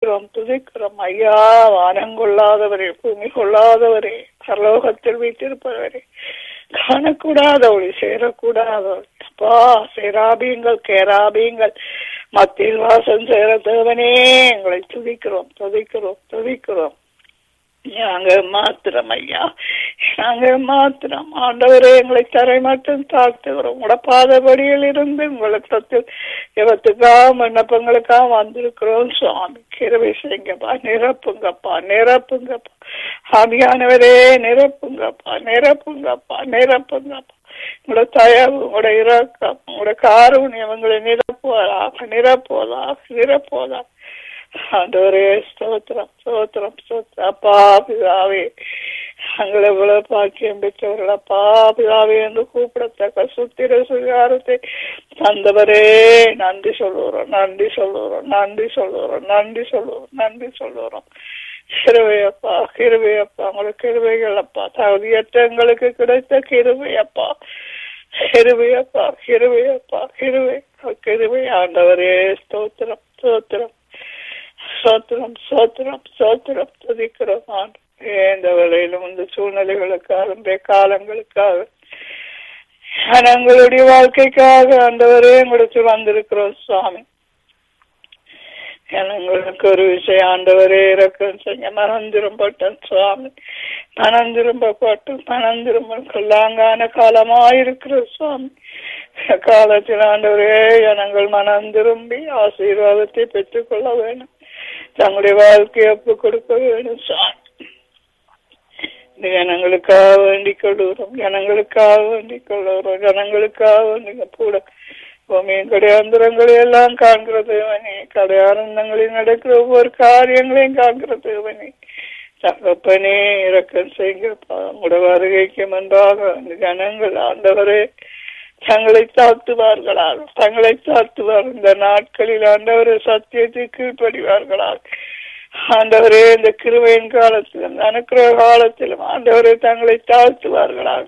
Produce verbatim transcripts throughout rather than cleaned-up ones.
துதிக்கிறோம் துதிக்கிறோம் ஐயா. வானம் கொள்ளாதவரே, பூமி கொள்ளாதவரே, பரலோகத்தில் வீட்டிருப்பவரே, காணக்கூடாத ஒளி, சேரக்கூடாத ஒளி அப்பா, சேராபீங்கள் கேராபீங்கள் மத்தியில் வாசம் சேர தேவனே, எங்களை துதிக்கிறோம் துதிக்கிறோம் துதிக்கிறோம். நாங்க மாத்திரம் ஐயா, நாங்க மாத்திரம் ஆண்டவரே, எங்களை தரை மட்டும் தாழ்த்துகிறோம். உங்களோட பாதபடியில் இருந்து உங்களுக்கு இவத்துக்காக விண்ணப்பங்களுக்காக வந்திருக்கிறோம் சுவாமி. கிருபை செய்யுங்கப்பா, நிரப்புங்கப்பா நிரப்புங்கப்பா. ஆவியானவரே நிரப்புங்கப்பா நிரப்புங்கப்பா நிரப்புங்கப்பா. உங்களோட தயவு, உங்களோட இரக்கம், உங்களோட காருண்யம் எங்களை நிரப்புவதாக நிரப்புவதாக நிரப்புவதாக. ஆண்டவரே ஸ்தோத்திரம் ஸ்தோத்திரம் ஸ்தோத்திரம். அப்பா பிதாவே, நாங்கள் எவ்வளவு பாக்கியம் பெற்றவர்கள் அப்பா பிதாவே என்று கூப்பிடத்தக்க சுத்திர சுகாரத்தை தந்தவரே, நன்றி சொல்லுறோம் நன்றி சொல்லுறோம் நன்றி சொல்லுறோம் நன்றி சொல்லுறோம் நன்றி சொல்லுறோம். கிருபையப்பா கிருபையப்பா, உங்களுக்கு கிருபைகள் அப்பா, தகுதியற்ற எங்களுக்கு கிடைத்த கிருபையப்பா கிருபையப்பா கிருபையப்பா கிருபை கிருபை. ஆண்டவரே ஸ்தோத்திரம் ஸ்தோத்திரம் சோத்திரம் சோத்திரம் சோத்திரம் துதிக்கிறோம். எந்த வேளையிலும் இந்த சூழ்நிலைகளுக்காக காலங்களுக்காக எங்களுடைய வாழ்க்கைக்காக ஆண்டவரே உங்களுக்கு வந்திருக்கிறோம் சுவாமி. எங்களுக்கு ஒரு விஷயம் ஆண்டவரே இறக்கம் செய்ய மனம் திரும்பட்டும் சுவாமி, மனம் திரும்பப்பட்டு மனம் திரும்ப கொள்ளாங்கான காலமாயிருக்கிற சுவாமி. காலத்தில் ஆண்டவரே ஜனங்கள் மனம் திரும்பி ஆசீர்வாதத்தை பெற்றுக் கொள்ள வேண்டும், தங்களுடைய வாழ்க்கையை ஒப்பு கொடுக்க வேண்டும் சுவாமி. ஜனங்களுக்காக வேண்டிக் கொள்ளுகிறோம் ஜனங்களுக்காக வேண்டிக் கொள்ளுகிறோம் ஜனங்களுக்காக வேண்டிய கூட கடையாந்திரங்களை எல்லாம் காண்கிறது அவனே, கடையானந்தங்களில் நடக்கிற ஒவ்வொரு காரியங்களையும் காண்கிறது அவனே. தகப்பனே இறக்கம் செய்யுங்கப்பா. உங்களோட வருகைக்கு முன்பாக அந்த ஜனங்கள் ஆண்டவரே தங்களை தாழ்த்துவார்களாக தங்களை தாழ்த்துவார். இந்த நாட்களில் ஆண்டவரே சத்தியத்தை கீழ்ப்படிவார்களாக. ஆண்டவரே இந்த கிருபையின் காலத்திலும் அனுக்கிற காலத்திலும் ஆண்டவரே தங்களை தாழ்த்துவார்களாக.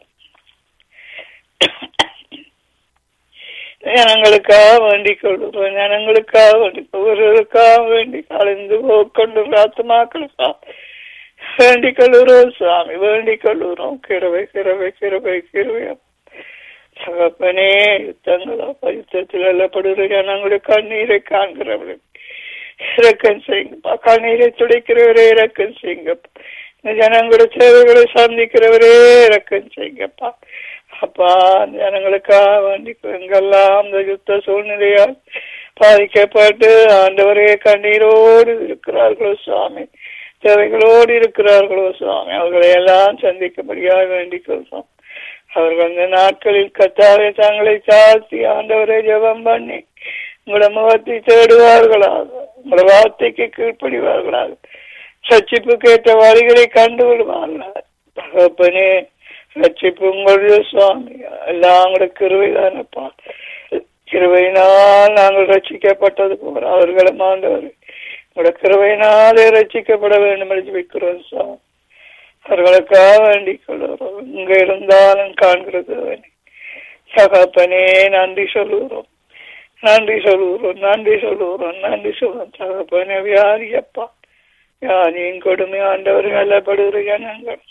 ஜனங்களுக்காக வேண்டிக் கொள்ளுறோம் ஜனங்களுக்காக வேண்டி ஒவ்வொருவருக்காக வேண்டி கலந்து கொண்டு ஆத்மாக்களுக்காக வேண்டிக் கொள்ளுறோம் சுவாமி, வேண்டிக் கொள்ளுறோம். கிருபை கிருபை கிருபை கிருபை. தகப்பனே யுத்தங்களோ யுத்தத்தில் எல்லப்படுகிற ஜனங்களுடைய கண்ணீரை காண்கிறவர்கள் இறக்கம் செய்யுங்கப்பா. கண்ணீரை துடைக்கிறவரே இறக்கம் செய்யுங்கப்பா. இந்த ஜனங்களுடைய சேவைகளை சந்திக்கிறவரே இறக்கம் செய்யுங்கப்பா. அப்பா ஜனங்களுக்காக வேண்டி எங்கெல்லாம் இந்த யுத்த சூழ்நிலையால் பாதிக்கப்பட்டு ஆண்டவரே கண்ணீரோடு இருக்கிறார்களோ சுவாமி, தேவைகளோடு இருக்கிறார்களோ சுவாமி, அவர்களை எல்லாம் சந்திக்கும்படியாக வேண்டிக் கொள்வோம். அவர்கள் அந்த நாட்களில் கத்தாவே தங்களை தாழ்த்தி ஆண்டவரை ஜெபம் பண்ணி உங்களோட முகத்தை தேடுவார்களாக, உங்களோட வார்த்தைக்கு கீழ்ப்படிவார்களாக, சச்சிப்பு கேட்ட வழிகளை கண்டு விடுவார்களாக. தகப்பனே ரட்சிப்பு உங்களுடைய சுவாமி, எல்லாம் உங்களோட கிருபைதானப்பா. கிருபையினால் நாங்கள் ரட்சிக்கப்பட்டது போல அவர்களும் ஆண்டவர் உங்களோட கிருபையினாலே ரட்சிக்கப்பட வேண்டும் என்று வைக்கிறோம் சுவாமி. அவர்களுக்காக வேண்டிக் கொள்ளுகிறோம். இங்க இருந்தாலும் காண்கிறது தகப்பனே நன்றி சொல்லுகிறோம் நன்றி சொல்லுகிறோம் நன்றி சொல்லுகிறோம் நன்றி சொல்லுவோம். தகப்பனே வியாதியப்பா, வியாதியின் கொடுமை ஆண்டவர் நல்லப்படுகிற ஜனங்கள்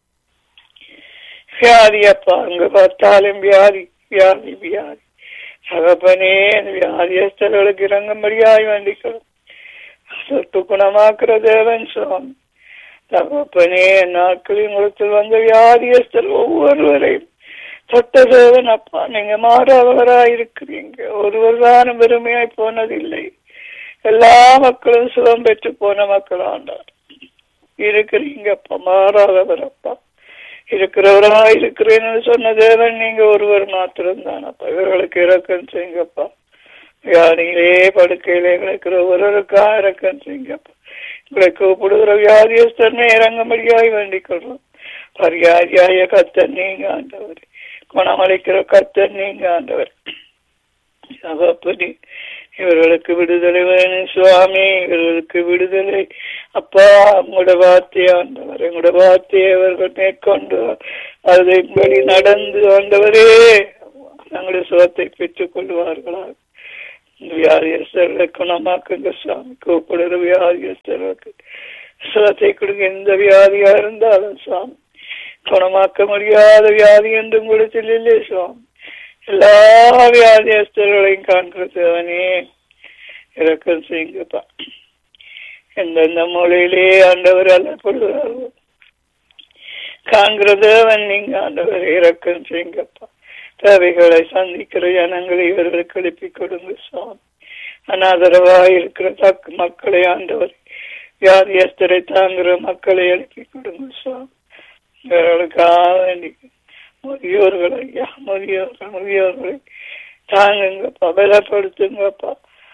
வியாதியப்பா, அங்கு பார்த்தாலும் வியாதி வியாதி வியாதி. தகப்பனே வியாதியஸ்தர்களுக்கு இறங்கும்படியாய் வேண்டிக்கிறோம். சொத்து குணமாக்குற தேவன் சுவாமி. தகப்பனே நாட்களில் உங்களுக்கு வந்த வியாதியஸ்தர் ஒவ்வொருவரையும் தொட்ட தேவன் அப்பா, நீங்க மாறாதவராய் இருக்கிறீங்க. ஒருவர் தானும் பெருமையாய் போனதில்லை. எல்லா மக்களும் சுகம் பெற்று போன மக்கள் ஆண்டார் இருக்கிறீங்கப்பா, மாறாதவர் அப்பா. இருக்கிறவரா இருக்கிறேன்னு சொன்ன தேவன் நீங்க ஒருவர் மாத்திரம்தான் அப்பா. இவர்களுக்கு இறக்கம் செய்யுங்கப்பா. வியாதியிலே படுக்கையிலே கிடைக்கிற ஒருவருக்கா இறக்கம் செய்யுங்கப்பா. உங்களை கூப்பிடுகிற வியாதியஸ்தனை இறங்கும்படியாய் வேண்டிக் கொள்றோம். பரியாதியாய கத்தர் நீங்க ஆண்டவர், குணமளிக்கிற கத்தர் நீங்க ஆண்டவர். சகப்படி இவர்களுக்கு விடுதலை வேணும் சுவாமி, இவர்களுக்கு விடுதலை அப்பா. உங்களோட வார்த்தையை ஆண்டவர், எங்களோட வார்த்தையை அவர்கள் மேற்கொண்டு அதன்படி நடந்து ஆண்டவரே தங்களுடைய சுகத்தை பெற்றுக் கொள்வார்களா. வியாதியஸ்தர்களை குணமாக்குங்க சுவாமி. கூப்பிடுற வியாதியஸ்தர்களுக்கு சுகத்தை கொடுங்க. எந்த வியாதியா இருந்தாலும் சுவாமி குணமாக்க முடியாத வியாதி என்று உங்களுக்கு இல்லையே சுவாமி. எல்லா வியாதியஸ்தர்களையும் காண்கிறது அவனே இறக்கம் செய்யுங்கப்பா. எந்தெந்த மொழியிலே ஆண்டவர் அல்லப்படுகிறாரோ காண்கிறது அவன் நீங்க ஆண்டவர் இறக்கம் செய்யுங்கப்பா. தேவைகளை சந்திக்கிற ஜனங்களை இவர்களுக்கு எழுப்பி கொடுங்க சுவாமி. அனாதரவாய் இருக்கிற தக் மக்களை ஆண்டவர் வியாதியஸ்தரை தாங்குற மக்களை எழுப்பி கொடுங்க சுவாமி. இவர்களுக்காக வேண்டி முதியோர்கள் ஐயா முதியோர்கள் முதியோர்களை தாங்குங்கப்பா, பலப்படுத்துங்கப்பா,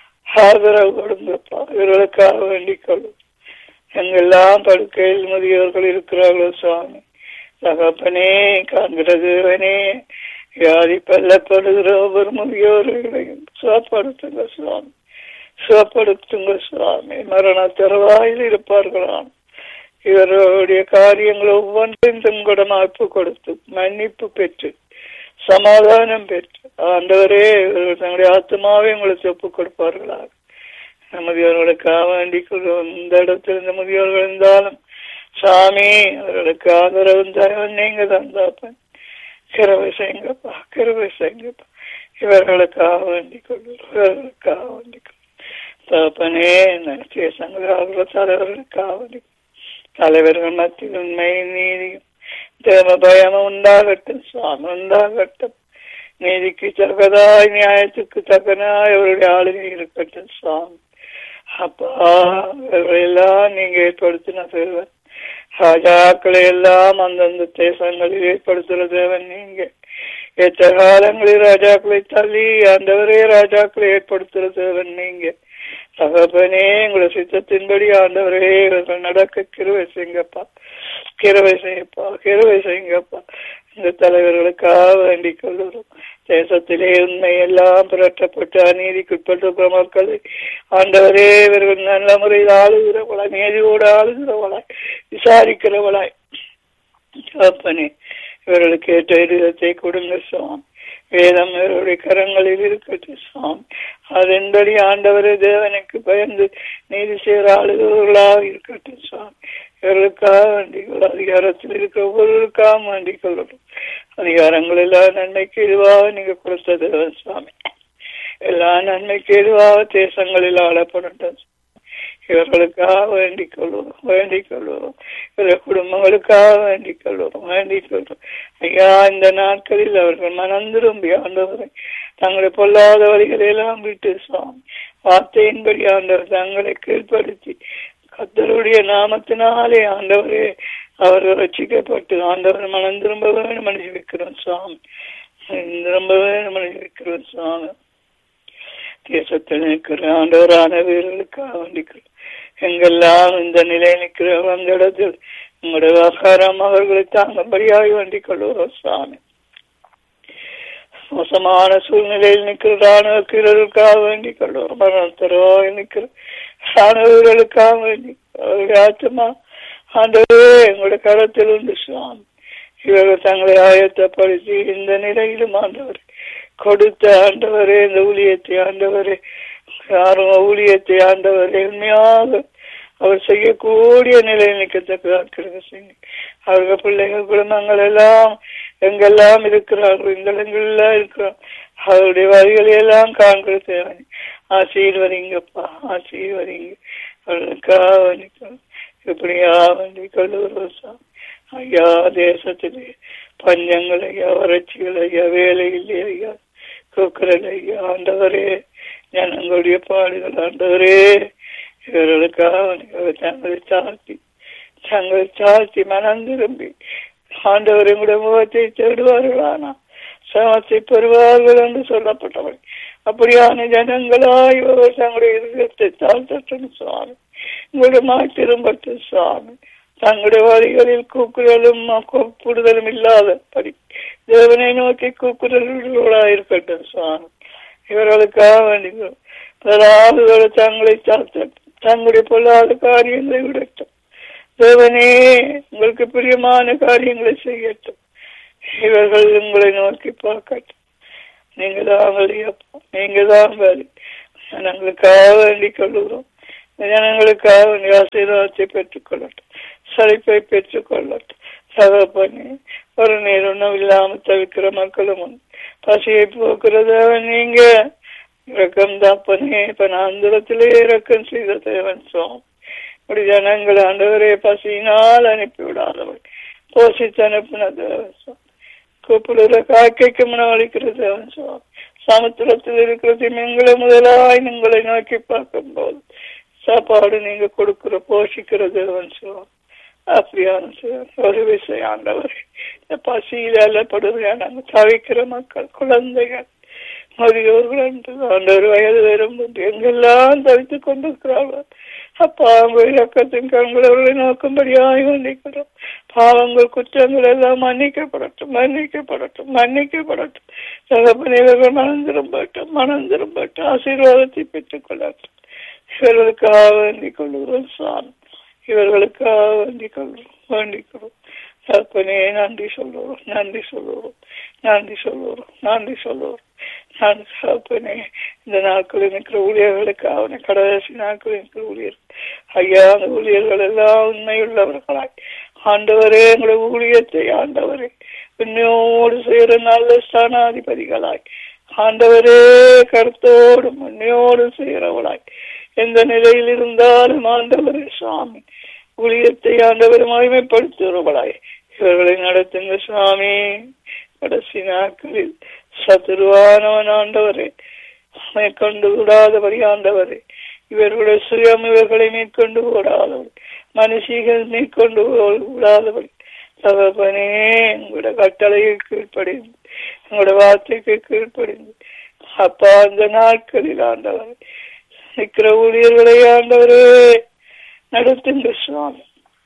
ஆதரவு கொடுங்கப்பா. இவர்களுக்காக வேண்டிக் கொள்ளும். எங்கெல்லாம் படுக்கையில் முதியோர்கள் இருக்கிறார்களோ சுவாமி தகப்பனே காண்கிறதுவனே வியாதி பல்லப்படுகிற ஒவ்வொரு முதியோர்களையும் சுகப்படுத்துங்க சுவாமி, சுகப்படுத்துங்க சுவாமி. மரண தருவாயில் இருப்பார்களாம் இவர்களுடைய காரியங்கள் ஒவ்வொன்றையும் தங்கூட மாய்ப்பு கொடுத்து மன்னிப்பு பெற்று சமாதானம் பெற்று ஆண்டவரே தங்களுடைய ஆத்மாவை உங்களுக்கு ஒப்புக் கொடுப்பார்களாக. முதியோர்களுக்காக வேண்டிக் கொள்வோம். இந்த இடத்தில் இந்த முதியோர்கள் இருந்தாலும் சாமி அவர்களுக்கு ஆதரவு தயவன் நீங்க தந்தாப்பன். கிருபை செய்யுங்கப்பா, கிருபை செய்யுங்கப்பா. இவர்களுக்காக வேண்டிக் கொள்வோம், இவர்களுக்காக வேண்டிக் கொள்வோம். தகப்பனே தேசங்களாக தலைவர்களுக்காக வேண்டி தலைவர்கள் மத்தியில் உண்மை நீதியும் தேவ பயமும் உண்டாகட்டும் சுவாமி, உண்டாகட்டும். நீதிக்கு தக்கதாய் நியாயத்துக்கு தக்கனாய் அவருடைய ஆளுகை இருக்கட்டும் சுவாமி. அப்பா இவர்களெல்லாம் நீங்க ஏற்படுத்தின தேவன். ராஜாக்களை எல்லாம் அந்தந்த தேசங்களில் ஏற்படுத்துகிற தேவன் நீங்க. எத்த காலங்களில் ராஜாக்களை தள்ளி ஆண்டவரே ராஜாக்களை ஏற்படுத்துகிற தேவன் நீங்க. தகப்பனே உங்களை சித்தத்தின்படி ஆண்டவரே இவர்கள் நடக்க கிருபை செய்யுங்கப்பா, கிருபை செய்யப்பா, கிருபை செய்யுங்கப்பா. இந்த தலைவர்களுக்காக வேண்டிக் கொள்ளுறோம். தேசத்திலே உண்மை எல்லாம் புரட்டப்பட்டு அநீதிக்குட்பட்டிருக்கிற மக்களை ஆண்டவரே இவர்கள் நல்ல முறையில் ஆளுகிறவளாய், நீதியோடு ஆளுகிறவளாய், விசாரிக்கிறவளாய் தகப்பனே இவர்களுக்கு ஏற்ற இடத்தை கொடுங்க சுவாமி. வேதம் இவருடைய கரங்களில் இருக்கட்டும் சுவாமி. அதன்படி ஆண்டவரே தேவனுக்கு பயந்து நீதி செய்கிற ஆளுகிறவர்களாக இருக்கட்டும் சுவாமி. இவர்களுக்காக வேண்டிக் கொள்ள அதிகாரத்தில் இருக்கிற ஒவ்வொருவருக்காக வேண்டிக் கொள்ளணும். அதிகாரங்கள் எல்லா நன்மைக்கு எதுவாக நீங்க கொடுத்த தேவன் சுவாமி. எல்லா நன்மைக்கு எதுவாக தேசங்களில் ஆளப்படட்டும். இவர்களுக்காக வேண்டிக் கொள்வோம், வேண்டிக் கொள்வோம். இவர்கள் குடும்பங்களுக்காக வேண்டிக் கொள்வோம், வேண்டிக் கொள்வோம். ஐயா இந்த நாட்களில் அவர்கள் மனம் திரும்பி ஆண்டவரை தங்களை பொல்லாத வழிகளை எல்லாம் விட்டு சுவாமி வார்த்தையின்படி ஆண்டவர் தங்களை கீழ்ப்படுத்தி கர்த்தருடைய நாமத்தினாலே ஆண்டவரே அவர்கள் ரட்சிக்கப்பட்டு ஆண்டவர் மனம் திரும்ப வேணும் மனுஷி வைக்கிறோம் சுவாமி, திரும்ப வேணும் மனுஷி வைக்கிறோம் சுவாமி. தேசத்தில் நிற்கிற ஆண்டவரான வீரர்களுக்காக வேண்டிக்கிறோம். எங்கெல்லாம் இந்த நிலை நிற்கிற அந்த இடத்தில் உங்களுடைய விவகாரம் அவர்களை தாங்கும்படியாக வேண்டிக் கொள்வோம் சுவாமி. மோசமான சூழ்நிலையில் நிற்கிற ராணுவ வீரர்களுக்காக வேண்டிக் கொள்வோம். மரணத்தரவாக நிற்கிற ராணுவ வீரர்களுக்காக வேண்டி அவருடைய ஆத்மா ஆண்டவரே எங்களுடைய கரத்தில் உண்டு சுவாமி. இவர்கள் தங்களை ஆயத்தப்படுத்தி இந்த நிலையிலும் ஆண்டவர் கொடுத்த ஆண்டவரே இந்த ஊழியத்தை ஆண்டவரே யாரும் ஊழியத்தை ஆண்டவரே உண்மையாக அவர் செய்யக்கூடிய நிலையில் நிற்கத்தக்க செய்யுங்க. அவர்கள் பிள்ளைகள் குடும்பங்கள் எல்லாம் எங்கெல்லாம் இருக்கிறார்கள், இந்த இடங்கள்லாம் இருக்கிறோம். அவருடைய வரிகளை எல்லாம் காண்கிற தேவை. ஆசீர்வதிங்கப்பா, ஆசீர்வதிங்க. அவர்களுக்காக வேண்டிக்கணும். இப்படியா வேண்டி கொள்ளுகிறோம் ஐயா. தேசத்திலே பஞ்சங்கள் ஐயா, வறட்சிகள் ஐயா, வேலை இல்லை ஐயா, கொக்குறல் ஐயா ஆண்டவரே, ஜனங்களுடைய பாடுகள் ஆண்டவரே, இவர்களுக்காக தங்களை தாழ்த்தி தங்களை தாழ்த்தி மனம் திரும்பி ஆண்டவரை கூட முகத்தை தேடுவார்களானா சமத்தை பெறுவார்கள் என்று சொல்லப்பட்டவள். அப்படியான ஜனங்களாய் இவர் தங்களுடைய இருதயத்தை தாழ்த்தட்டும் சுவாமி. உங்களுடைய மாற்றிரும்பட்டும் சுவாமி. தங்களுடைய வழிகளில் கூக்குரலும் கூப்பிடுதலும் இல்லாத படி தேவனை நோக்கி கூக்குரல்களாயிருக்கட்டும் சுவாமி. இவர்களுக்காக வேண்டிய பலாதுகளை தங்களை தாழ்த்தட்டும். தங்களுடைய பொல்லாத காரியங்களை விடட்டும். தேவனே உங்களுக்கு பிரியமான காரியங்களை செய்யட்டும். இவர்கள் உங்களை நோக்கி பார்க்கட்டும். நீங்க தான் வழியப்பா, நீங்க தான் வழி. ஜனங்களுக்காக வேண்டிக் கொள்ளுகிறோம். ஜனங்களுக்காக ஆசீர்வாதத்தை பெற்றுக் கொள்ளட்டும், செழிப்பை பெற்றுக் கொள்ளட்டும். சகப்பனே, ஒரு நேரம் இல்லாமல் தவிக்கிற மக்களும் பசியை போக்குறத நீங்க இறக்கம் தாப்பனே. இப்ப நான் தூரத்திலே இறக்கம் செய்த தேவன் சுவாமி. இப்படி ஜனங்கள் ஆண்டவரே பசியினால் அனுப்பிவிடாதவள் போஷித்து அனுப்பின தேவன் சுவாமி. கூப்பிடுற காக்கைக்கு உணவளிக்கிற தேவன் சுவாமி. சமுத்திரத்தில் இருக்கிறது எங்களை முதலாய் உங்களை நோக்கி பார்க்கும் போது சாப்பாடு நீங்க கொடுக்கிற போஷிக்கிற தேவன் சுவாமி. அப்படியான ஒரு விஷயம் ஆண்டவர், இந்த பசியில் அல்லப்படுகிற நாங்கள் தவிக்கிற மக்கள், குழந்தைகள், முதியோர்கள் என்று ஆண்டவர் வயது வரும் எங்கெல்லாம் தவித்துக் கொண்டிருக்கிறார்கள். அப்பா அவங்க இலக்கத்தின் கண்களை நோக்கும்படியாக வேண்டிக்கிறோம். பாவங்கள் குற்றங்கள் எல்லாம் மன்னிக்கப்படட்டும், மன்னிக்கப்படட்டும், மன்னிக்கப்படட்டும். தகப்பனவர்கள் மனம் திரும்பட்டும், மனம் திரும்பட்டும், ஆசீர்வாதத்தை பெற்றுக் கொள்ளட்டும். இவர்களுக்காக வேண்டிக் கொள்ளுகிறோம் சாமி, இவர்களுக்காக வேண்டிக் கொள்ளுறோம், வேண்டிக்கிறோம். தகப்பனே நன்றி சொல்லுவோம், நன்றி சொல்லுவோம், நன்றி சொல்லுவோம், நன்றி சொல்லுவோம். நான் தகப்பனே இந்த நாட்களில் இருக்கிற ஊழியர்களுக்காக, கடைசி நாட்களில் இருக்கிற ஊழியர்கள் ஐயா, அந்த ஊழியர்கள் எல்லாம் உண்மையுள்ளவர்களாய் ஆண்டவரே எங்களை ஊழியத்தை ஆண்டவரே உண்மையோடு செய்கிற நல்ல ஸ்தானாதிபதிகளாய் ஆண்டவரே கருத்தோடு உண்மையோடு செய்கிறவளாய் எந்த நிலையில் இருந்தாலும் ஆண்டவரே சுவாமி ஊழியத்தை ஆண்டவர் மகிமைப்படுத்துகிறவளாய் இவர்களை நடத்துங்க சுவாமி. கடைசி நாட்களில் சத்துருவானவன் ஆண்டவரே மேற்கொண்டு விடாதபடி ஆண்டவரே இவர்களுடைய சுயம் இவர்களை மேற்கொண்டு விடாதபடி, மனுஷிகள் மேற்கொண்டு விடாதபடி தகப்பனே உங்களோட கட்டளையை கீழ்ப்படிந்து, உங்களோட வார்த்தைக்கு கீழ்ப்படிந்து அப்பா அந்த நாட்களில் ஆண்டவர் நிற்கிற ஊழியர்களை ஆண்டவரே நடத்துங்க சுவாமி.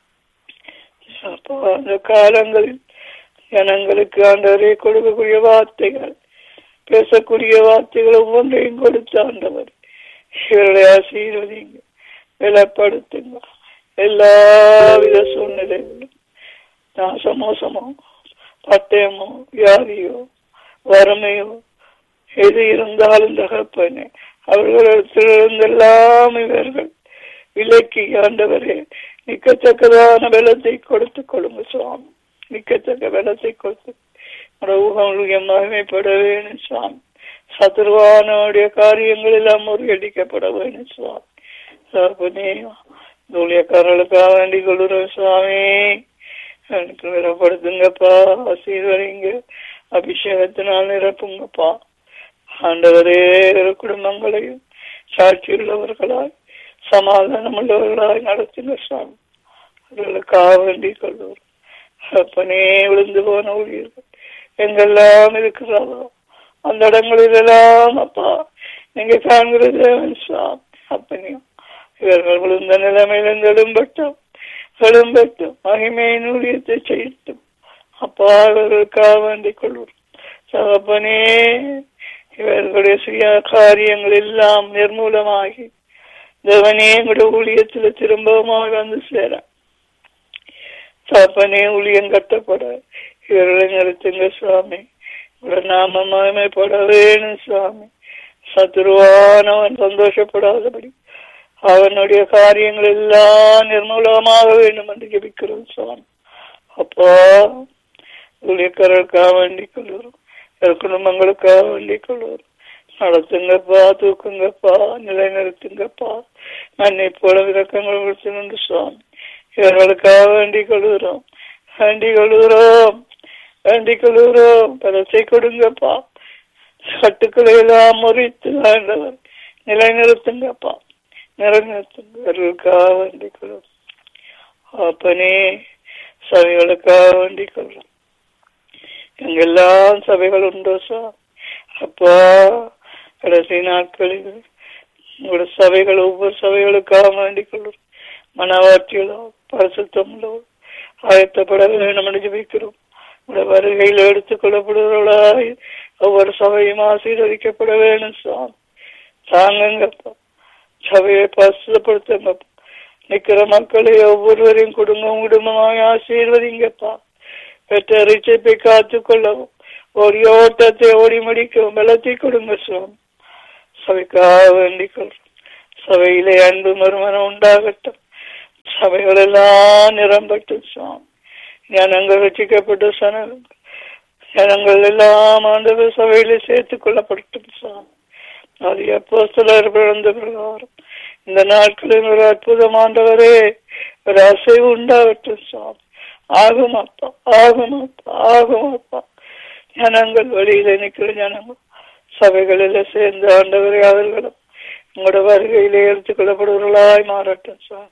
அப்பா அந்த காலங்களில் ஜனங்களுக்கு ஆண்டவரே கொடுக்கக்கூடிய வார்த்தைகள், பேசக்கூடிய வார்த்தைகள் ஒவ்வொன்றையும் கொடுத்த ஆண்டவர் இவர்களை ஆசீர்வதிங்க, பலப்படுத்துங்க. எல்லாவித சூழ்நிலைகளும் நாசமோசமோ பட்டயமோ வியாதியோ வறுமையோ எது இருந்தாலும் தகப்பனே அவர்களிடத்திலிருந்தெல்லாம் இவர்கள் விலக்கி ஆண்டவரே நிக்கத்தக்கதான பலத்தை கொடுத்து கொடுங்க சுவாமி. நிக்கத்தக்க பலத்தை கொடுத்து ஊகம் மகிமைப்பட வேணும் சுவாமி. சத்துருவானுடைய காரியங்கள் எல்லாம் முறியடிக்கப்பட வேணும் சுவாமி. சாப்பனே ஊழியக்காரர்களுக்காக வேண்டி கொள்ளுறோம் சுவாமி. எனக்கு நிறப்படுத்துங்கப்பா, ஆசீர்வதிங்க, அபிஷேகத்தினால் நிரப்புங்கப்பா. ஆண்டவரே குடும்பங்களையும் சாட்சியுள்ளவர்களாய் சமாதானம் உள்ளவர்களாய் நடத்துங்க சுவாமி. அவர்களுக்காக வேண்டிக் கொள்வோம். அப்பனே விழுந்து போன ஊழியர்கள் எங்கெல்லாம் இருக்கிறாரோ அந்த இடங்களிலெல்லாம் அப்பா நீங்க காண்கிறது சுவாமி. அப்பனையும் இவர்கள் விழுந்த நிலைமையிலிருந்து எழும்பட்டும், எழும்பட்டும், மகிமையின் ஊழியத்தை செய்யட்டும் அப்பா. இவர்களுக்காக வேண்டிக் கொள்வோம் தகப்பனே. இவர்களுடைய சுய காரியங்கள் எல்லாம் நிர்மூலமாகி தேவனே எங்களுடைய ஊழியத்தில் திரும்பமாக வந்து சேர தகப்பனே ஊழியம் கட்டப்பட இவர்களை நிறுத்துங்க சுவாமி. இவருடைய நாம மகிமைப்பட வேணும் சுவாமி. சத்துருவானவன் சந்தோஷப்படாதபடி அவனுடைய காரியங்கள் எல்லாம் நிர்மூலமாக வேண்டும் என்று ஜெபிக்கிறோம் சுவாமி. அப்பா ஊழியக்காரர்களுக்காக வேண்டிக் கொள்கிறோம், குடும்பங்களுக்காக வேண்டிக் கொள்வோம். நடத்துங்கப்பா, தூக்குங்கப்பா, நிலைநிறுத்துங்கப்பா, மண்ணை போல விளக்கங்கள் கொடுத்து சுவாமி. இவர்களுக்காக வேண்டிக் கொள்கிறோம், வேண்டிக் கொள்கிறோம், வேண்டிக் கொள்கிறோம். பலத்தை கொடுங்கப்பா, கட்டுக்களை எல்லாம் முறித்து ஆண்டவர் நிலைநிறுத்துங்கப்பா, நிலைநிறுத்துங்க. இவர்களுக்காக வேண்டிக் கொள்கிறோம் அப்பனே. சபைகளுக்காக வேண்டிக் கொள்கிறோம். எங்கெல்லாம் சபைகள் உண்டோ சார் அப்பா, கடைசி நாட்களில் உங்களோட சபைகள் ஒவ்வொரு சபைகளுக்காக வேண்டிக் கொள்ளும். மனவாட்சிகளோ பரிசுத்தங்களோ ஆயத்தப்பட வேண்டும் என்று ஜெபிக்கிறோம். உங்களோட வருகையில் எடுத்துக் கொள்ளப்படுவர்களாய் ஒவ்வொரு சபையும் ஆசீர்வதிக்கப்பட வேண்டும் சாமி. தாங்குங்கப்பா, சபையை பரிசுத்தப்படுத்துங்கப்பா. நிக்கிற மக்களை ஒவ்வொருவரையும் குடும்பம் குடும்பமாக ஆசீர்வதிங்கப்பா. பெற்ற ரிச்சப்பை காத்துக் கொள்ளவும், ஓடி ஓட்டத்தை ஓடி முடிக்கவும் பலத்தை கொடுங்க சுவாமி. சபைக்காக வேண்டிக் கொள்றோம். சபையிலே அன்பு மறுமணம் உண்டாகட்டும். சபைகள் எல்லாம் நிரம்பட்டும் சுவாமி. ஞானங்கள் ரசிக்கப்பட்ட சனங்கள் ஜனங்கள் எல்லாம் ஆண்டவர் சபையிலே சேர்த்துக் கொள்ளப்பட்டும் சுவாமி. அது அப்போஸ்தலர் பிறந்த பிரகாரம் இந்த நாட்களில் ஒரு அற்புதம் ஆண்டவரே ஒரு அசைவு உண்டாகட்டும் சுவாமி. ஆகும் அப்பா, ஆகும் அப்பா, ஆகும் அப்பா. ஜனங்கள் வழியில நிற்கிற ஜனங்கள் சபைகளில் சேர்ந்த ஆண்டவரே அவர்களும் உங்களோட வருகையிலே எடுத்துக் கொள்ளப்படுவர்களாய் மாறட்டும் சுவாமி.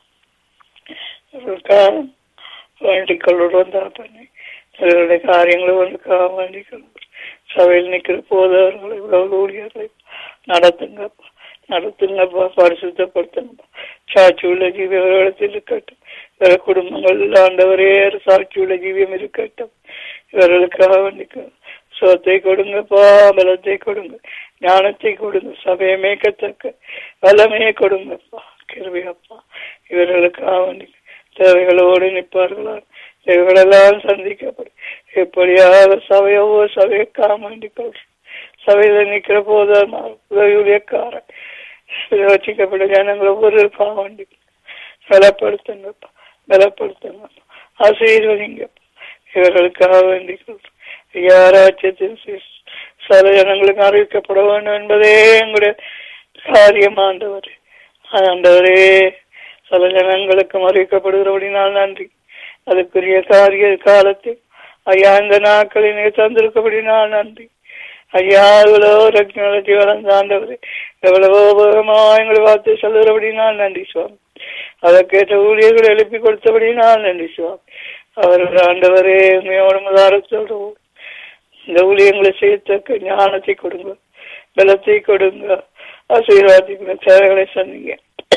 வேண்டிக் கொள்ளுடன் தான் பண்ணி அவர்களுடைய காரியங்களை ஒன்றுக்காக வேண்டிக் கொள்ளும். சபையில் நிற்கிற போது அவர்களை இவ்வளவு ஊழியர்களை நடத்துங்கப்பா, நடத்துங்கப்பா, பரிசுத்தப்படுத்துங்கப்பா. சாட்சி உள்ள ஜீவி அவர்களிடத்தில் இருக்கட்டும். இவர குடும்பங்கள் ஆண்டவரே சாட்சி உள்ள ஜீவியம் இருக்கட்டும். இவர்களுக்காக வேண்டிக்க சோத்தை கொடுங்கப்பா, பலத்தை கொடுங்க, ஞானத்தை கொடுங்க, சபையை மேய்க்கத்தக்க பலமையை கொடுங்கப்பா, கிருபையப்பா. இவர்களுக்காக வேண்டிக்க தேவைகளோடு நிற்பார்களா, தேவைகளெல்லாம் சந்திக்கப்படும். எப்படியாக சபையோ சபையக்காக வேண்டிக் கொள்றோம். சபையில நிற்கிற போது உதவிக்காரன் வச்சிக்கப்பட்ட ஜனங்களை ஒவ்வொருக்காக வேண்டி பலப்படுத்துங்கப்பா, பலப்படுத்துங்கப்பா, ஆசீர்வதிங்கப்பா. இவர்களுக்காக வேண்டிக் கொள்றோம். யாராட்சியத்தின் சில ஜனங்களுக்கு அறிவிக்கப்பட வேண்டும் என்பதே எங்களுடைய காரியம் ஆண்டவரே. ஆண்டவரே சில ஜனங்களுக்கும் அறிவிக்கப்படுகிறபடினால் நன்றி. அதுக்குரிய காரிய காலத்தில் ஐயா இந்த நாட்களில் நீங்க தந்திருக்கபடினால் நன்றி. ஐயா எவ்வளவோ ரக்னி வளர்ந்த ஆண்டவரே, எவ்வளவோ உபகமா எங்களை வார்த்தை சொல்லுறபடினால் நன்றி சுவாமி. அதற்கேற்ற ஊழியர்களை எழுப்பி கொடுத்தபடினால் நன்றி சுவாமி. அவர்கள் ஆண்டவரே உண்மையோட மதாரத்தோடு இந்த ஊழியங்களை செய்யத்தக்க ஞானத்தை கொடுங்க, பலத்தை கொடுங்க, ஆசீர்வாதிங்க, சேவைகளை சொன்னீங்க.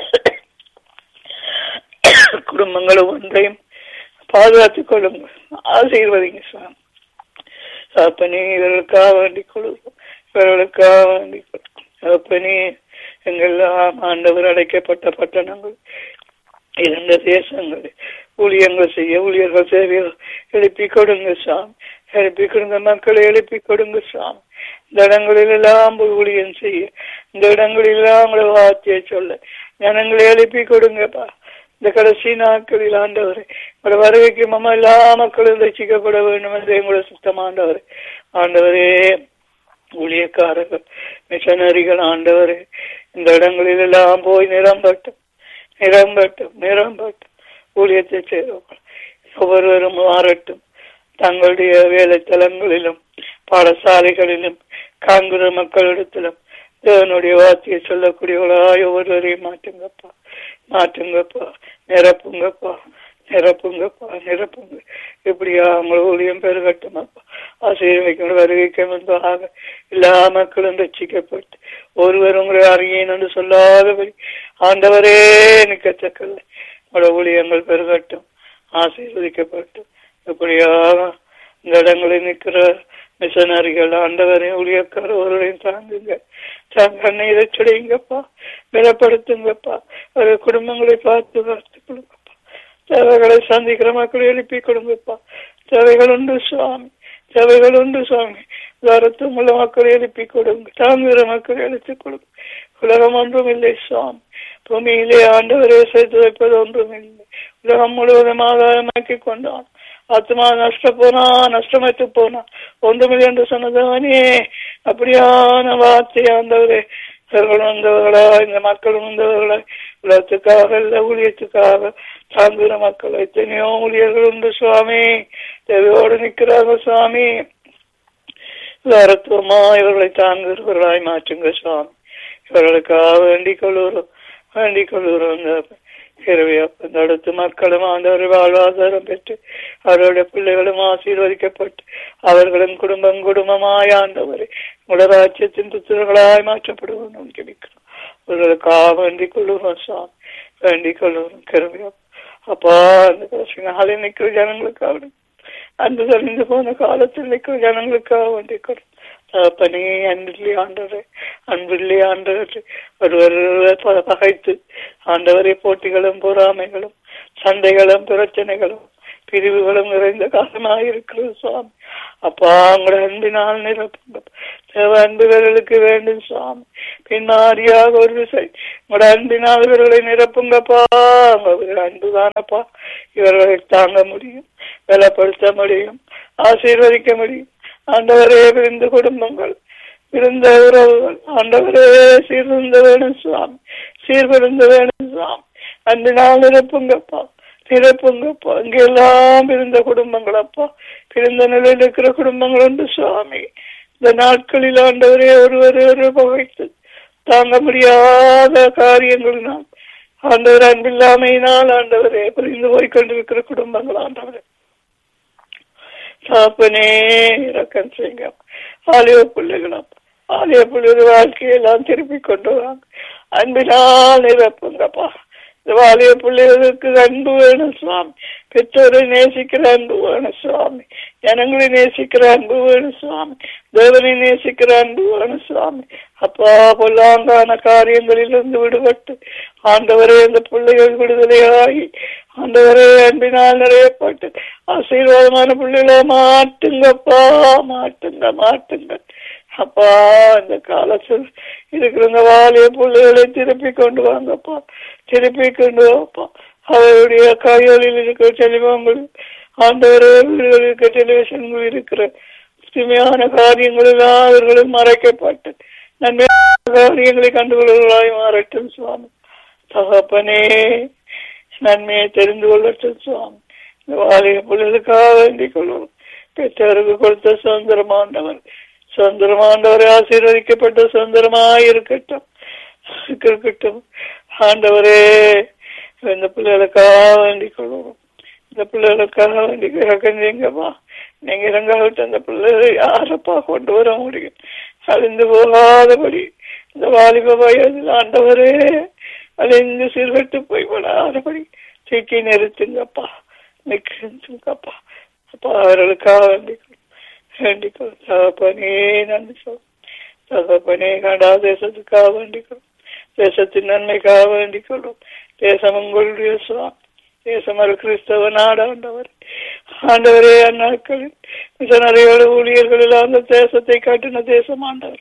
குடும்பங்களும் ஒன்றையும் பாதுகாத்துக் கொள்ளுங்க, ஆசீர்வதிங்க சுவாமி. அப்பனே இவர்களுக்காக வேண்டிக் கொள்ளுவோம், இவர்களுக்காக வேண்டிக் கொள்ளும். அப்பனே எங்கெல்லாம் ஆண்டவர் அடைக்கப்பட்ட பட்டணங்கள் இருந்த தேசங்கள் ஊழியங்கள் செய்ய ஊழியர்கள் சேவையை எழுப்பி கொடுங்க சாமி, எழுப்பி கொடுங்க, மக்களை எழுப்பி கொடுங்க சாமி. இந்த இடங்களில் எல்லாம் ஊழியம் செய்ய, இந்த இடங்களில் எல்லாம் உங்களை வார்த்தையை சொல்ல ஜனங்களை எழுப்பி கொடுங்கப்பா. இந்த கடைசி நாட்களில் ஆண்டவரே உங்களோட வருகைக்கு மம்மா எல்லா மக்களும் ரசிக்கப்பட வேண்டும் என்று எங்களோட சுத்தமாண்டவரே. ஆண்டவரே ஊழியக்காரர்கள் மிஷனரிகள் ஆண்டவரே இந்த இடங்களில் எல்லாம் போய் நிரம்பட்டும், நிரம்பட்டும், நிரம்பட்டும். ஊழியத்தை செய்வார்கள் ஒவ்வொருவரும் மாறட்டும். தங்களுடைய வேலை தலங்களிலும் பாடசாலைகளிலும் காண்கிற மக்களிடத்திலும் தேவனுடைய வார்த்தையை சொல்லக்கூடியவர்களாய் ஒவ்வொருவரையும் மாற்றுங்கப்பா, மாற்றுங்கப்பா, நிரப்புங்கப்பா, நிரப்புங்கப்பா, நிரப்புங்க. இப்படியா அவங்கள ஊழியம் பெருகட்டுமாப்பா. ஆசீர்வைக்க வருகைக்கு வந்தாக எல்லா மக்களும் ரட்சிக்கப்பட்டு ஒருவர் உங்களை அறியேன் என்று சொல்லாதபடி ஆண்டவரே நிற்கத்தக்கல்ல உங்களோட ஊழியங்கள் பெருகட்டும், ஆசீர்வதிக்கப்பட்டும். இப்படியாக இந்த இடங்களில் நிற்கிற மிஷனரிகள் ஆண்டவரே ஊழியக்கார ஒருவரையும் தாங்குங்க, கண்ணீரை சுடையுங்கப்பா, பலப்படுத்துங்கப்பா. ஒரு குடும்பங்களை பார்த்து பார்த்து கொடுங்கப்பா. தேவைகளை சந்திக்கிற மக்களை எழுப்பி கொடுங்கப்பா. தேவைகள் உண்டு சுவாமி, தேவைகள் உண்டு சுவாமி. வரத்தும் உள்ள மக்களை எழுப்பி கொடுங்க, தாங்குகிற மக்களை எழுப்பி கொடுங்க. உலகம் ஒன்றும் இல்லை சுவாமி, பூமியிலே ஆண்டவரை சேர்த்து வைப்பது ஒன்றும் இல்லை. உலகம் முழுவதும் ஆதாயமாக்கி கொண்டான். ஆத்மா நஷ்ட போனா நஷ்டமைத்து போனா ஒன்றுமில்லை என்று சொன்னதவனே அப்படியான வார்த்தை ஆண்டவரே. இவர்கள் வந்தவர்களா, இந்த மக்கள் வந்தவர்களா, உலகத்துக்காக இல்ல ஊழியத்துக்காக தாங்குகிற மக்கள் எத்தனையோ ஊழியர்கள் உண்டு சுவாமி, தேவையோடு நிற்கிறார்கள் சுவாமி. வரத்துவமா இவர்களை தாங்குகிறவர்களாய் மாற்றுங்க சுவாமி. இவர்களுக்காக வேண்டிக் கொள்ளுறோம், வேண்டிக் கொள்ளுறோம். அடுத்து மக்களும் ஆண்டவரை வாழ்வாதாரம் பெற்று அவருடைய பிள்ளைகளும் ஆசீர்வதிக்கப்பட்டு அவர்களும் குடும்பம் குடும்பமாய் ஆண்டவரை உலராட்சியத்தின் புத்திரர்களாய் மாற்றப்படுவோம் ஜெபிக்கிறோம். அவர்களுக்காக வேண்டிக் கொள்ளுவோம் சாமி, வேண்டிக் கொள்ளுவோம். கிருபையா அப்பா, அந்த கடைசி நிற்கிற ஜனங்களுக்காக, அந்த தெரிந்து போன காலத்தில் நிற்கிற ஜனங்களுக்காக வேண்டிக் கொள்ளும். பனி அன்பில்லை ஆண்டவரே, அன்பில்லை ஆண்டவரே. ஒருவர் பகைத்து ஆண்டவரை போட்டிகளும் பொறாமைகளும் சண்டைகளும் பிரச்சனைகளும் பிரிவுகளும் நிறைந்த காலமாக இருக்கிறது சுவாமி. அப்பா உங்களோட அன்பினால் நிரப்புங்க. தேவ அன்புகளுக்கு வேண்டும் சுவாமி. பின்மாரியாக ஒரு விசை உங்களோட அன்பினால் இவர்களை நிரப்புங்கப்பா. அவர்கள் அன்புதானப்பா இவர்களை தாங்க முடியும், பலப்படுத்த முடியும், ஆசீர்வதிக்க முடியும். ஆண்டவரே விருந்து குடும்பங்கள், விருந்த உறவுகள் ஆண்டவரே சீர்விருந்த வேணும் சுவாமி, சீர்விருந்த வேணும் சுவாமி. அன்பினால் நிரப்புங்கப்பா, நிரப்புங்கப்பா. இங்கெல்லாம் பிறந்த குடும்பங்கள் அப்பா, பிறந்த நிலையில் இருக்கிற குடும்பங்கள் உண்டு சுவாமி. இந்த நாட்களில் ஆண்டவரே ஒருவர் ஒரு பகைத்து தாங்க முடியாத காரியங்களினால் ஆண்டவர் அன்பில்லாமையினால் ஆண்டவரே புரிந்து போய்கொண்டிருக்கிற குடும்பங்கள் ஆண்டவரே சாப்பனே இறக்கம் செய்யுங்க. ஆலய பிள்ளைகளும் ஆலய பிள்ளைகள் வாழ்க்கையெல்லாம் திருப்பி கொண்டு வராங்க. அன்பினால் நிரப்புங்கப்பா. இந்த வாலிய பிள்ளைகளுக்கு அன்பு வேணும் சுவாமி. பெற்றோரை நேசிக்கிற அன்பு வேணும் சுவாமி. ஜனங்களை நேசிக்கிற அன்பு வேணும் சுவாமி. தேவனை நேசிக்கிற அன்பு வேணும் சுவாமி. அப்பா பொல்லாங்கான காரியங்களிலிருந்து விடுபட்டு ஆண்டவரே இந்த பிள்ளைகள் விடுதலையாகி ஆண்டவரே அன்பினால் நிறையப்பட்டு ஆசீர்வாதமான பிள்ளைகளை மாட்டுங்கப்பா, மாட்டுங்க மாட்டுங்க அப்பா. இந்த காலத்தில் இருக்கிற இந்த வாலிய பிள்ளைகளை திருப்பி கொண்டு வாங்கப்பா, திருப்பி கொண்டு வாப்பா. அவருடைய கைகளில் இருக்கிற டெலிபோன்கள் ஆண்டவரே வீடுகளில் இருக்கிற டெலிவிஷன்கள் இருக்கிற தீமையான காரியங்கள் எல்லாம் அவர்களும் மறைக்கப்பட்டு நன்மையான காரியங்களை கண்டுகொள்வர்களாய் மாறட்டும் சுவாமி. தகப்பனே நன்மையை தெரிந்து கொள்ளட்டும் சுவாமி. இந்த வாலிய பிள்ளைகளுக்காக வேண்டிக் கொள்வோம். பெற்றோருக்கு கொடுத்த சுதந்திரமாண்டவர், சுதந்திரமாண்டவரை ஆசீர்வதிக்கப்பட்ட சுதந்திரமாய் இருக்கட்டும் இருக்கட்டும் ஆண்டவரே. இந்த பிள்ளைகளுக்காக வேண்டிக் கொள்வோம். இந்த பிள்ளைகளுக்காக வேண்டி இறக்கங்கப்பா. நீங்க இறங்காவிட்டு அந்த பிள்ளைகளை யாரப்பா கொண்டு வர முடியும்? அழிந்து போகாதபடி இந்த வாலிப வயதில் ஆண்டவரே அழிந்து சீர்கட்டு போய் விடாதபடி தூக்கி நிறுத்துங்கப்பா, நிற்கப்பா. அப்பா அவர்களுக்காக வேண்டிக் வேண்டிக்கொள் தகப்பனே. நன்றி சொல் தகப்பனே. கண்டா தேசத்துக்காக வேண்டிக்கொள்ளும், தேசத்தின் நன்மைக்காக வேண்டிக் கொள்ளும். தேசம் உங்களுடைய சுவாமி, தேசம் ஒரு கிறிஸ்தவ நாடாண்டவர் ஆண்டவரே. அந்நாட்களில் மிஷனரியோட ஊழியர்களில் அந்த தேசத்தை காட்டின தேசம் ஆண்டவர்.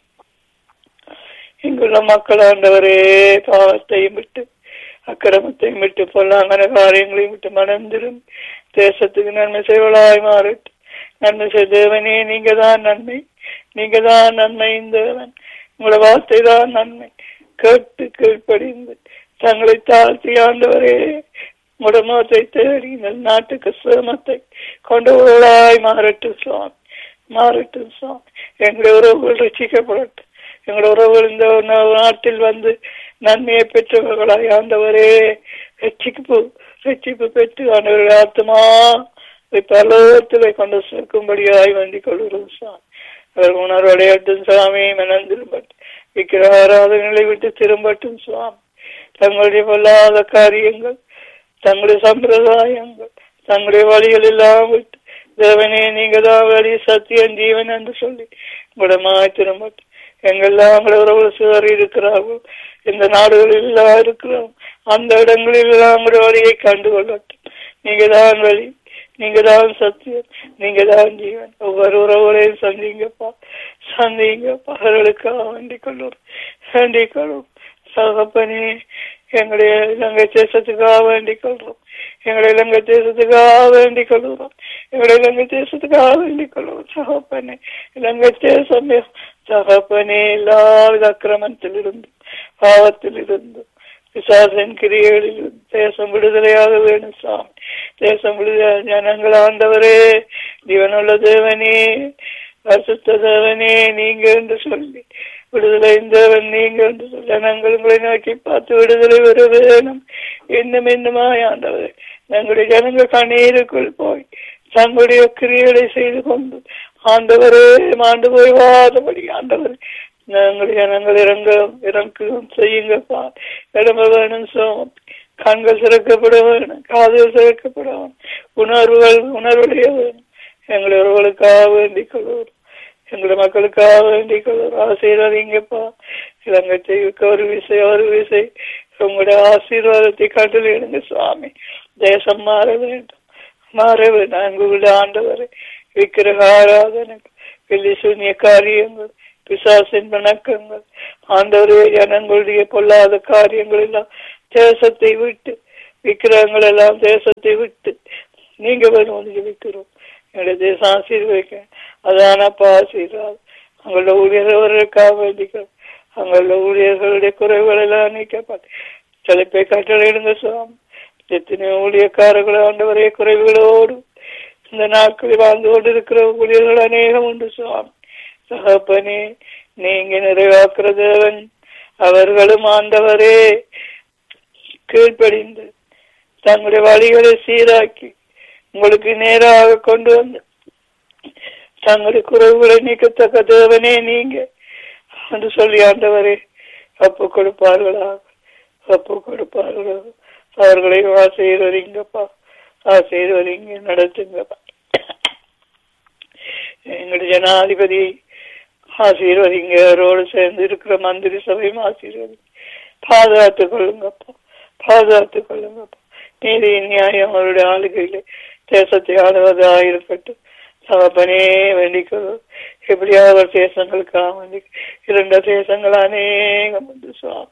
இங்குள்ள மக்கள் ஆண்டவரே பாவத்தையும் விட்டு அக்கிரமத்தையும் விட்டு பொல்லாங்கன காரியங்களையும் விட்டு மனந்திரும் தேசத்துக்கு நன்மை செய்வளாய் மாறட்டும். நன்மை செய்தவனே, நீங்க தான் நன்மை, நீங்க தான் நன்மையின் தேவன். உங்களோட வார்த்தை தான் நன்மை. கேட்டு கீழ்ப்படிந்து தங்களை தாழ்த்தி ஆண்டவரே உங்களோட முகத்தை தேடி நாட்டுக்கு சிரமத்தை கொண்டவர்களாய் மாறட்டும் சுவாமி, மாறட்டும் சுவாமி. எங்களுடைய உறவுகள் ரசிக்கப்படட்டும். எங்களுடைய உறவுகள் இந்த நாட்டில் வந்து நன்மையை பெற்றவர்களாய் ஆண்டவரே ரட்சிப்பு ரட்சிப்பு பெற்று ஆண்டவர்கள் ஆத்மா பலவத்திலே கொண்டு சேர்க்கும்படியாய் வேண்டிக் கொள்கிறோம் சாமி. அவர் உணர்வடையட்டும் சாமி. மனம் திரும்பட்டும், விக்கிர ஆராதனைகளை விட்டு திரும்பட்டும் சுவாமி. தங்களுடைய பொல்லாத காரியங்கள், தங்களுடைய சம்பிரதாயங்கள், தங்களுடைய வழிகள் எல்லாம் விட்டு தேவனே நீங்க தான் வழி சத்தியம் ஜீவன் என்று சொல்லி உடமாய் திரும்பட்டும். எங்கெல்லாம் உங்களை உறவு சிதறி இருக்கிறார்கள், இந்த நாடுகளில் எல்லாம் இருக்கிறோம், அந்த இடங்களில் எல்லாம் உங்களுடைய வழியை கண்டுகொள்ளட்டும். நீங்க தான் வழி, நீங்க தான் சத்தியம், நீங்க தான் ஜீவன். ஒவ்வொரு உறவுகளையும் சந்திங்கப்பா, சந்திங்கப்பா. அவர்களுக்காக வேண்டிக் கொள்ளும், வேண்டிக் கொள்ளும் சகப்பனே. எங்களுடைய இலங்கை தேசத்துக்காக வேண்டிக் கொள்றோம், எங்களுடைய இலங்கை தேசத்துக்காக வேண்டிக் கொள்கிறோம், எங்களுடைய இலங்கை தேசத்துக்காக வேண்டிக் கொள்வோம் சகப்பனே. இலங்கை தேசம் சகப்பனே எல்லாவித அக்கிரமத்தில் இருந்தும் பாவத்தில் இருந்தும் பிசாசின் கிரியைகளில் தேசம் விடுதலையாக வேணும் சாமி. தேசம் விடுதலை ஜனங்கள் ஆண்டவரே ஜீவனுள்ள தேவனே பரிசுத்த தேவனே நீங்க என்று சொல்லி விடுதலை தேவன் நீங்க என்று சொல்லி ஜனங்கள் உங்களை நோக்கி பார்த்து விடுதலை வர வேணும். இன்னும் இன்னுமாய் ஆண்டவரே எங்களுடைய ஜனங்கள் கண்ணீருக்குள் போய் தங்களுடைய கிரியைகளை செய்து கொண்டு ஆண்டவரே மாண்டு போய் வாதபடி ஆண்டவரே நாங்களுடைய ஜனங்கள் இறங்க இறங்கும் செய்யுங்கப்பா. இடம வேணும் சோம், கண்கள் சிறக்கப்பட வேணும், காதுகள் சிறக்கப்பட வேணும், உணர்வுகள் உணர்வுடைய வேணும். எங்களுடைய உறவுகளுக்காக வேண்டிக் கொள்வோம், எங்களுடைய மக்களுக்காக வேண்டிக் கொள்வோம். ஆசீர்வாதிங்கப்பா. இலங்கை ஒரு விசை ஒரு விசை உங்களுடைய ஆசீர்வாதத்தை கட்டளையிடுங்க சுவாமி. தேசம் மாற வேண்டும், மறைவு நான்கு ஆண்டவர் விக்கிரக ஆராதனை வெள்ளி சூன்ய காரியங்கள் பிசாசின் வணக்கங்கள் ஆண்டவரே ஜனங்களுடைய பொல்லாத காரியங்கள் எல்லாம் தேசத்தை விட்டு விக்கிரகங்கள் எல்லாம் தேசத்தை விட்டு நீங்க வேணும் ஜெபிக்கிறோம். என்னுடைய தேசம் ஆசீர்வதிக்க அதானப்பா ஆசீர்வாதம். அவங்களோட ஊழியர்களுக்காக வேண்டிக்கிறோம். அவங்களோட ஊழியர்களுடைய குறைவுகள் எல்லாம் நீக்கப்பட்டு தலைப்பை கட்டளையிடுங்க சுவாமி. எத்தனையோ ஊழியக்காரர்கள் ஆண்டவரே குறைவுகளோடு இந்த நாட்களில் வாழ்ந்து கொண்டு இருக்கிற ஊழியர்கள் அநேகம் உண்டு சுவாமி. தகப்பனே நீங்க நிறைவாக்குற தேவன். அவர்களும் ஆண்டவரே கீழ்ப்படிந்து தங்களுடைய வழிகளை சீராக்கி உங்களுக்கு நேராக கொண்டு வந்து தங்களுடைய குறைவுகளை நீக்கத்தக்க தேவனே நீங்க என்று சொல்லி ஆண்டவரே ஒப்பு கொடுப்பார்களாக ஒப்பு கொடுப்பார்களாக. அவர்களை ஆசீர்வதிங்கப்பா, ஆசீர்வதிங்க, நடத்துங்கப்பா. எங்களுடைய ஜனாதிபதி ஆசீர்வதிங்க, அவரோடு சேர்ந்து இருக்கிற மந்திரி சபையும் ஆசீர்வதிங்க. பாதுகாத்துக் கொள்ளுங்கப்பா, பாதுகாத்துக் கொள்ளுங்கப்பா. நீதி நியாயம் அவருடைய ஆளுகையில தேசத்தை ஆளுவதாக இருக்கட்டும். தகப்பனே வேண்டிக்கொள்ளும். எப்படியாவது தேசங்களுக்காக வேண்டி இரண்டு தேசங்கள் அநேகம் உண்டு சுவாமி,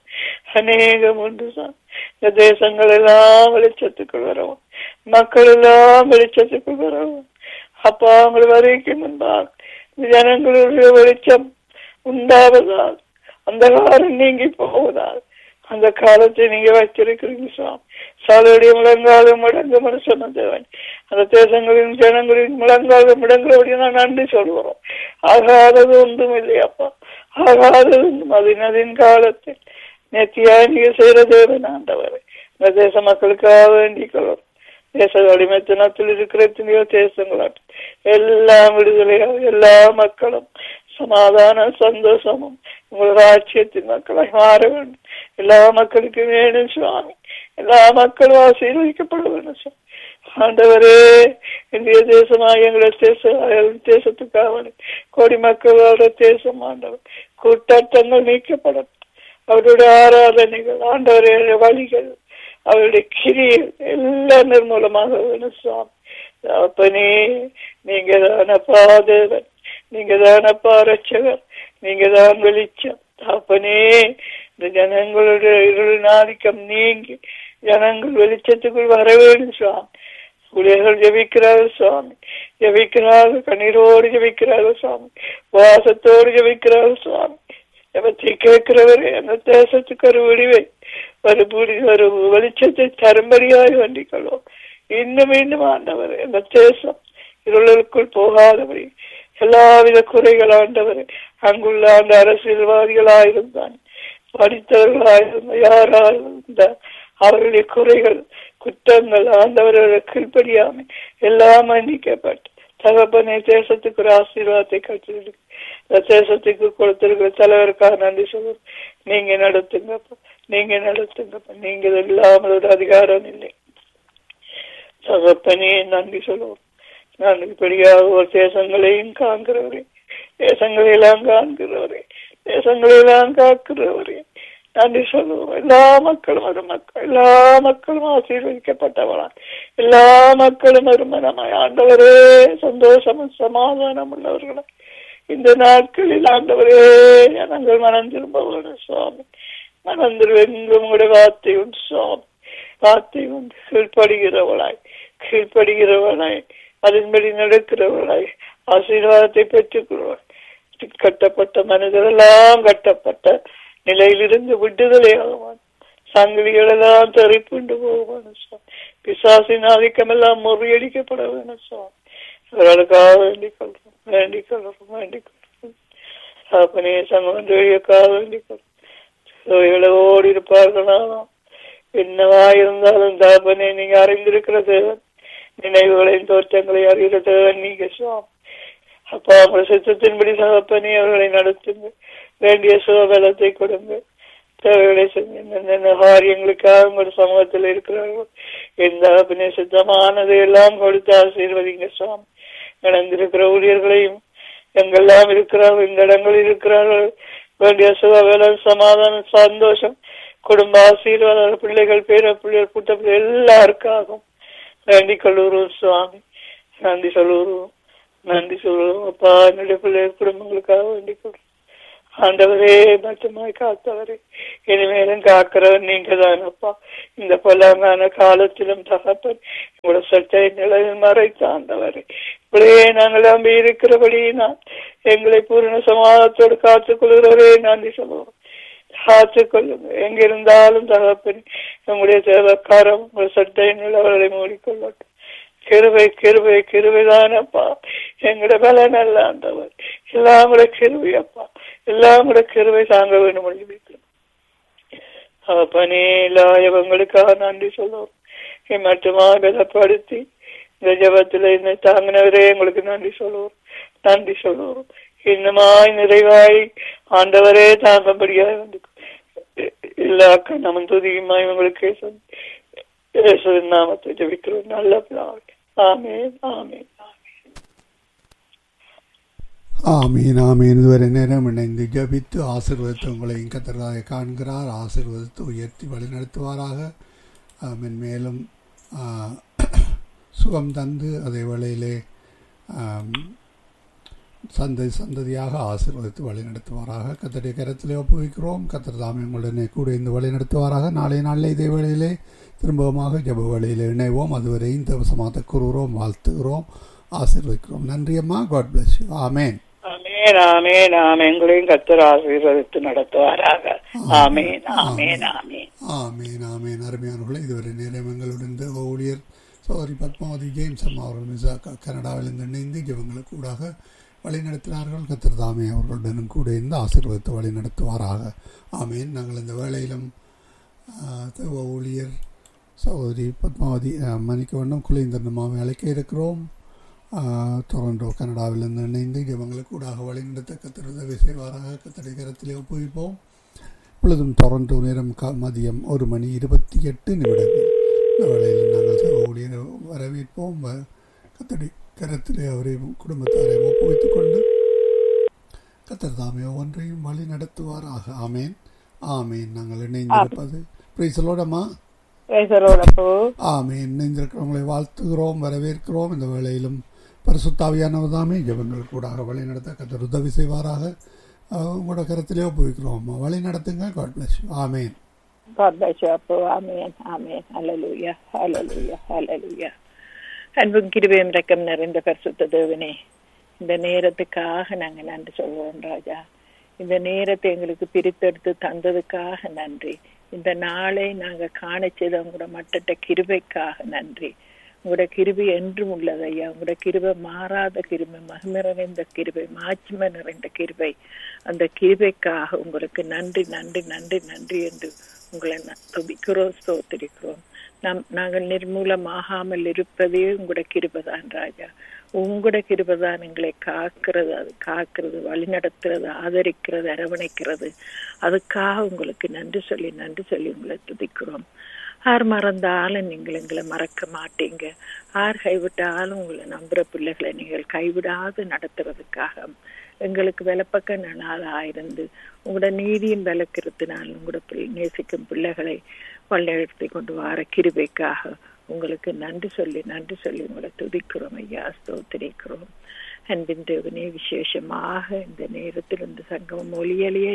அநேகம் உண்டு சுவாமி. இந்த தேசங்கள் எல்லாம் வெளிச்சத்துக்குள் வரவும், மக்கள் எல்லாம் வெளிச்சத்துக்குள் வரவும். அப்பா அவங்க வரைக்கும் முன்பாக ஜனங்களுடைய வெளிச்சம் உண்டாவதால் அந்த காலம் நீங்கி போவதால் அந்த காலத்தை நீங்க வச்சிருக்கிறீங்க சுவாமி. சாலையுடைய முழங்காலும் முடங்கு மனுஷன் தேவன். அந்த தேசங்களின் ஜனங்களின் முழங்காலும் முடங்குறபடி நான் நன்றி சொல்கிறோம். ஆகாதது ஒன்றும் இல்லையாப்பா, ஆகாதது ஒன்றும். அதின் காலத்தில் நேர்த்தியா நீங்க செய்யற தேவன் ஆண்டவரை இந்த தேச மக்களுக்காக வேண்டிக் கொள்ளும். தேச அடிமைத்தனத்தில் இருக்கிற எத்தனையோ தேசங்களாட்டும் எல்லாம் விடுதலையாக எல்லா மக்களும் சமாதான சந்தோஷமும் உங்களோட ஆட்சியத்தின் மக்களாக மாற வேண்டும். எல்லா மக்களுக்கும் வேணும் சுவாமி. எல்லா மக்களும் ஆசீர்வதிக்கப்பட வேண்டும் சுவாமி. ஆண்டவரே இந்திய தேசமாக எங்களுடைய தேச தேசத்துக்காக கோடி மக்களோட தேசம் ஆண்டவர் கூட்டாட்டங்கள் நீக்கப்படும். அவருடைய ஆராதனைகள் ஆண்டவருடைய வழிகள் அவருடைய கிரிகள் எல்லாம் நிர்மூலமாக வேணும் சுவாமி. அப்பனே நீங்க தானப்பா தேவன், நீங்க தானப்பா ரட்சகர், நீங்க தான் வெளிச்சம். அப்பனே இந்த ஜனங்களுடைய இருள் ஆதிக்கம் நீங்கி ஜனங்கள் வெளிச்சத்துக்குள் வர வேண்டும் சுவாமி. ஊழியர்கள் ஜெபிக்கிறார்கள் சுவாமி, ஜெபிக்கிறார்கள், கண்ணீரோடு ஜெபிக்கிறார்கள் சுவாமி, வாசத்தோடு ஜெபிக்கிறார்கள் சுவாமி. எவற்றை கேட்கிறவரே அந்த தேசத்துக்கு ஒரு விடிவை ஒரு ஒரு வெளிச்சத்தை தரும்படியாக வேண்டிக்கொள்வோம். இன்னும் இன்னும் ஆண்டவர் அந்த தேசம் இருளுக்குள் போகாதபடி எல்லாவித குறைகள் ஆண்டவர் அங்குள்ள அந்த அரசியல்வாதிகளாயிருந்தான் படித்தவர்களாயிருந்த யாராயிருந்த அவருடைய குறைகள் குற்றங்கள் ஆண்டவர்களுடைய கீழ்ப்படியாமை எல்லாம் மன்னிக்கப்பட்டு தகப்பனை தேசத்துக்கு ஒரு ஆசீர்வாதத்தை கட்டிருக்கு. இந்த தேசத்துக்கு கொடுத்திருக்கிற தலைவருக்காக நன்றி சொல்லுவோம். நீங்க நடத்துங்கப்பா, நீங்க நடத்துங்கப்பா. நீங்க இல்லாமல் ஒரு அதிகாரம் இல்லை. தகப்பனே நன்றி சொல்லுவோம். நான் இப்படியாக ஒரு தேசங்களையும் காண்கிறவரே, தேசங்களையெல்லாம் காண்கிறவரே, தேசங்களையெல்லாம் காக்கிறவரே நன்றி சொல்லுவோம். எல்லா மக்களும் ஒரு மக்கள், எல்லா மக்களும் ஆசீர்வதிக்கப்பட்டவளா, எல்லா மக்களும் ஒரு மனமாய் ஆண்டவரே சந்தோஷமும் சமாதானம் உள்ளவர்களா இந்த நாட்களில் ஆண்டவரே நாங்கள் மனம் திரும்ப வேணும் சுவாமி. மனம் திரும்ப உங்களுடைய வார்த்தை உண்டு சுவாமி, வார்த்தை உண்டு. கீழ்ப்படுகிறவளாய் கீழ்ப்படுகிறவளாய் அதன்படி நடக்கிறவளாய் ஆசீர்வாதத்தை பெற்றுக்கொள்வாய். கட்டப்பட்ட மனிதரெல்லாம் கட்டப்பட்ட நிலையிலிருந்து விடுதலை ஆகுவான். சங்கிலிகள் எல்லாம் தெரிப்புண்டு போவான் சுவாமி. பிசாசின் ஆதிக்கம் எல்லாம் முறியடிக்கப்பட வேணும் சுவாமி. அவர்களுக்காக வேண்டிக் கொள்றோம், வேண்டிக் கொள்றோம், வேண்டிக் கொள்றோம். அப்பனே சமூகக்காக வேண்டிக் கொள்றோம். ஓடி இருப்பார்களாம் என்னவா இருந்தாலும் தாப்பனே நீங்க அறிந்திருக்கிற தேவன், நினைவுகளின் தோற்றங்களை அறிகிற தேவன் நீங்க சுவாமி. அப்பா உங்களை சித்தத்தின்படி தகப்பனே அவர்களை நடத்துங்க, வேண்டிய சுகபலத்தை கொடுங்க, தேவைகளை செஞ்ச காரியங்களுக்காக உங்களோட சமூகத்தில் இருக்கிறார்கள் எந்த அப்பனே சித்தமானதை எல்லாம் கொடுத்து ஆசீர்வதிங்க சுவாமி. நடந்திருக்கிற ஊழியர்களையும் எங்கெல்லாம் இருக்கிறார்கள், இந்த இடங்களில் இருக்கிறார்கள், வேண்டிய சுகபலம் சமாதானம் சந்தோஷம் குடும்ப ஆசீர்வாத பிள்ளைகள் பேர பிள்ளைகள் கூட்ட பிள்ளைகள் எல்லாருக்காகவும் வேண்டிக் கொள்ளுறோம் சுவாமி. நன்றி சொல்லுறோம், நன்றி சொல்லுவோம் அப்பா. என்னுடைய பிள்ளைகள் குடும்பங்களுக்காக வேண்டிக் கொள்றோம். ஆண்டவரே மட்டுமாய் காத்தவரே, இனிமேலும் காக்கிறவர் நீங்க தான் அப்பா. இந்த பொல்லாங்கான காலத்திலும் தகப்பன் உங்களோட சட்டை நிலையில் மறைத்த ஆண்டவரே, இப்படியே நாங்கள் நம்பி இருக்கிறபடி நான் எங்களை பூர்ண சமாதத்தோடு காத்துக் கொள்கிறவரே நன்றி சொல்லுவோம். காத்துக் கொள்ளுங்க. எங்கிருந்தாலும் தகப்பன் நம்முடைய தேவக்காரம் உங்கள் சட்டை நிலவர்களை மூடிக்கொள்ளட்டும். கிருபை கிருபை கிருபைதானப்பா. எங்கட பல நல்ல ஆண்டவர், எல்லாம் கூட கிருபை அப்பா, எல்லாம் கூட கிருபை தாங்க வேண்டும். அப்பனே லாயவங்களுக்காக நன்றி சொல்லுவோம். மட்டுமா பலப்படுத்தி இந்த ஜபத்துல என்னை தாங்கினவரே உங்களுக்கு நன்றி சொல்லுவோம், நன்றி சொல்லுவோம். இன்னமாய் நிறைவாய் ஆண்டவரே தாங்கபடியாக வந்து எல்லா நம்ம துதியுமாய் உங்களுக்கு நாமத்தை ஜபிக்கிறோம் நல்ல பிள்ளாவே. ஆமேன் ஆமேன் ஆமீன் ஆமீன். இதுவரை நேரம் இணைந்து ஜபித்து ஆசீர்வதித்து உங்களை கர்த்தராக காண்கிறார். ஆசீர்வதித்து உயர்த்தி வழிநடத்துவாராக. ஆமீன். மேலும் சுகம் தந்து அதே வேளையிலே சந்ததி சந்ததியாக ஆசீர்வதித்து வழி நடத்துவாராக. கர்த்தருடைய கரத்திலே ஒப்புவிக்கிறோம். கர்த்தர் தாமே உங்களுடனே கூட இருந்து வழி நடத்துவாராக. நாளைய நாளில் இதே வேளையிலே திரும்பமாக ஜப வழியில் இணைவோம். அதுவரை இந்த வசமாக கூறுகிறோம், வாழ்த்துகிறோம், ஆசீர்வதிக்கிறோம். நன்றி அம்மா. God bless you. ஆமேன் ஆமேன் ஆமேன் ஆமேன். எங்களையும் கர்த்தர் ஆசீர்வதித்து நடத்துவாராக. ஆமேன் ஆமேன் ஆமேன் ஆமேன் ஆமேன். அருமையானவர்களே, இதுவரை நேரம் எங்களுடன் ஊழியர் சோதரி பத்மாவதி ஜேம்ஸ் அம்மா அவர்கள் மிசாக்கா கனடாவிலிருந்து இணைந்து இவங்களுக்கு கூடாக வழி நடத்தினார்கள். கர்த்தர் தாமே அவர்களுடனும் கூட இருந்து ஆசீர்வதித்து வழி நடத்துவாராக. ஆமேன். நாங்கள் இந்த வேளையிலும் ஊழியர் சகோதரி பத்மாவதி மணிக்கு வண்ணம் குலேந்தர் அம்மாவை அழைக்க இருக்கிறோம். டொரண்டோ கனடாவிலிருந்து இணைந்து இவங்களுக்கு கூடாக வழி நடத்த கர்த்தர் உதவி செய்வாராக. கர்த்தருடைய கரத்திலே ஒப்புவிப்போம். இப்பொழுதும் டொரண்டோ நேரம் மதியம் ஒரு மணி இருபத்தி எட்டு நிமிடங்கள். இந்த வேளையில் நாங்கள் ஊழியர் வரவேற்போம். கர்த்தருடைய கரத்திலே அவரையும் குடும்பத்தாரையும் ஒப்புவித்துக் கொண்டு கர்த்தர் தாமே ஒவ்வொன்றையும் வழி நடத்துவாராக. ஆமேன் ஆமேன். நாங்கள் இணைந்திருப்பது பிரைசலோடமா ஆமேன். இணைந்திருக்கிறவங்களை வாழ்த்துகிறோம், வரவேற்கிறோம். இந்த வேளையிலும் பரிசுத்தாவியானவர் தாமே ஜபங்கள் கூடாக வழி நடத்த கர்த்தர் உதவி செய்வாராக. உங்களோட கரத்திலே ஒப்புவிக்கிறோம். வழி நடத்துங்க. God bless you. Amen. God bless you, Appo. Amen. Amen. Hallelujah. Hallelujah. Hallelujah. அன்பும் கிருபையும் இரக்கம் நிறைந்த பரிசுத்த தேவனே, இந்த நேரத்துக்காக நாங்கள் நன்றி சொல்வோம் ராஜா. இந்த நேரத்தை எங்களுக்கு பிரித்தெடுத்து தந்ததுக்காக நன்றி. இந்த நாளை நாங்கள் காண செய்த உங்களோட மட்டட்ட கிருபைக்காக நன்றி. உங்களோட கிருபை என்றும் உள்ளது ஐயா. உங்களோட கிருபை மாறாத கிருபை, மகிமை நிறைந்த கிருபை, மாட்சிமை நிறைந்த கிருபை. அந்த கிருபைக்காக உங்களுக்கு நன்றி நன்றி நன்றி நன்றி என்று உங்களை துதிக்கிறோம், ஸ்தோத்திரிக்கிறோம். நம் நாங்கள் நிர்மூலமாகாமல் இருப்பதே உங்களோட கிருபைதான் ராஜா. உங்களோட கிருபைதான் எங்களை காக்கிறது, அது காக்கிறது, வழி நடத்துறது, ஆதரிக்கிறது, அரவணைக்கிறது. அதுக்காக உங்களுக்கு நன்றி சொல்லி நன்றி சொல்லி உங்களை துதிக்கிறோம். யார் மறந்தாலும் நீங்கள் எங்களை மறக்க மாட்டீங்க. யார் கைவிட்டாலும் உங்களை நம்புற பிள்ளைகளை நீங்கள் கைவிடாது நடத்துறதுக்காக எங்களுக்கு விலப்பக்க நாளாக இருந்து உங்களோட நீதியின் விளக்கிறதுனால உங்களோட நேசிக்கும் பிள்ளைகளை வழிநடத்தி கொண்டு வர கிருபைக்காக உங்களுக்கு நன்றி சொல்லி நன்றி சொல்லி உங்களை துதிக்கிறோம் ஐயா, ஸ்தோத்திரிக்கிறோம். அன்பின் தேவனே, விசேஷமாக இந்த நேரத்தில் இந்த சங்கமம் மொழியலையை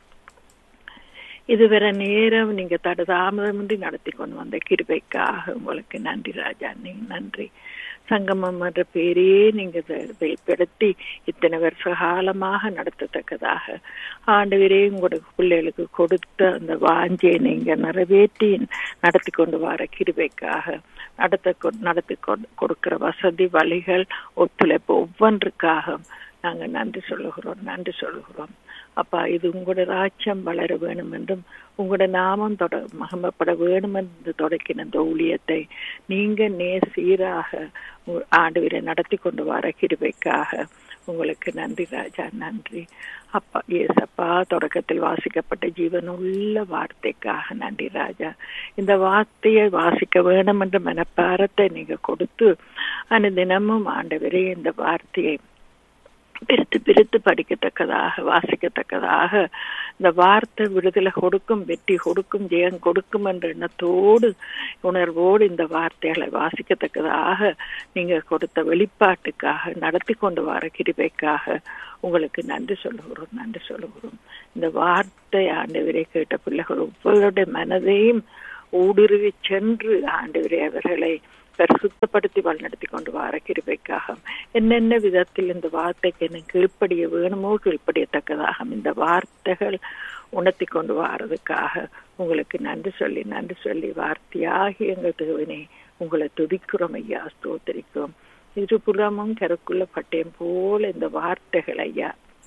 இதுவரை நேரம் நீங்க தடதாமதமின்றி நடத்தி கொண்டு வந்த கிருபைக்காக உங்களுக்கு நன்றி ராஜா. நீங்க நன்றி. சங்கமம் என்ற பேரையே நீங்க வெளிப்படுத்தி இத்தனை வருஷ காலமாக நடத்தத்தக்கதாக ஆண்டவரே உங்களோட பிள்ளைகளுக்கு கொடுத்த அந்த வாஞ்சியை நீங்க நிறைவேற்றி நடத்தி கொண்டு வர கிருபைக்காக நடத்த நடத்தி கொடுக்கிற வசதி வழிகள் ஒத்துழைப்பு ஒவ்வொன்றுக்காக நாங்க நன்றி சொல்லுகிறோம் நன்றி சொல்லுகிறோம் அப்பா. இது உங்களோட ராஜ்யம் வளர வேணும் என்றும் உங்களோட நாமம் தொட மகிமைப்பட வேணும் என்று தொடக்கின இந்த ஊழியத்தை நீங்க நேர் சீராக ஆண்டவரை நடத்தி கொண்டு வர கிருபைக்காக உங்களுக்கு நன்றி ராஜா, நன்றி அப்பா. ஏசப்பா, தொடக்கத்தில் வாசிக்கப்பட்ட ஜீவனுள்ள வார்த்தைக்காக நன்றி ராஜா. இந்த வார்த்தையை வாசிக்க வேணும் என்ற மனப்பாரத்தை நீங்க கொடுத்து அந்த தினமும் ஆண்டவரே இந்த வார்த்தையை பிரித்து பிரித்து படிக்கத்தக்கதாக வாசிக்கத்தக்கதாக இந்த வார்த்தை விடுதலை கொடுக்கும், வெற்றி கொடுக்கும், ஜெயம் கொடுக்கும் என்ற எண்ணத்தோடு உணர்வோடு இந்த வார்த்தைகளை வாசிக்கத்தக்கதாக நீங்க கொடுத்த வெளிப்பாட்டுக்காக நடத்தி கொண்டு வர கிருபைக்காக உங்களுக்கு நன்றி சொல்லுகிறோம் நன்றி சொல்லுகிறோம். இந்த வார்த்தை ஆண்டவரே கேட்ட பிள்ளைகள் ஒவ்வொருடைய மனதையும் ஊடுருவி சென்று ஆண்டவரே அவர்களை பரிசுத்தப்படுத்தி வழிநடத்தி கொண்டு வர கிருபைக்காக என்னென்ன விதத்தில் இந்த வார்த்தைக்கு என்ன கீழ்ப்படிய வேணுமோ கீழ்ப்படியத்தக்கதாக இந்த வார்த்தைகள் உணர்த்தி கொண்டு வர்றதுக்காக உங்களுக்கு நன்றி சொல்லி நன்றி சொல்லி வார்த்தையாகி எங்கள் தேவனே உங்களை துதிக்கிறோம் ஐயா, ஸ்தோத்திரிக்கிறோம். இருபுறமும் கருக்குள்ள பட்டயம் போல இந்த வார்த்தைகள் ஐயா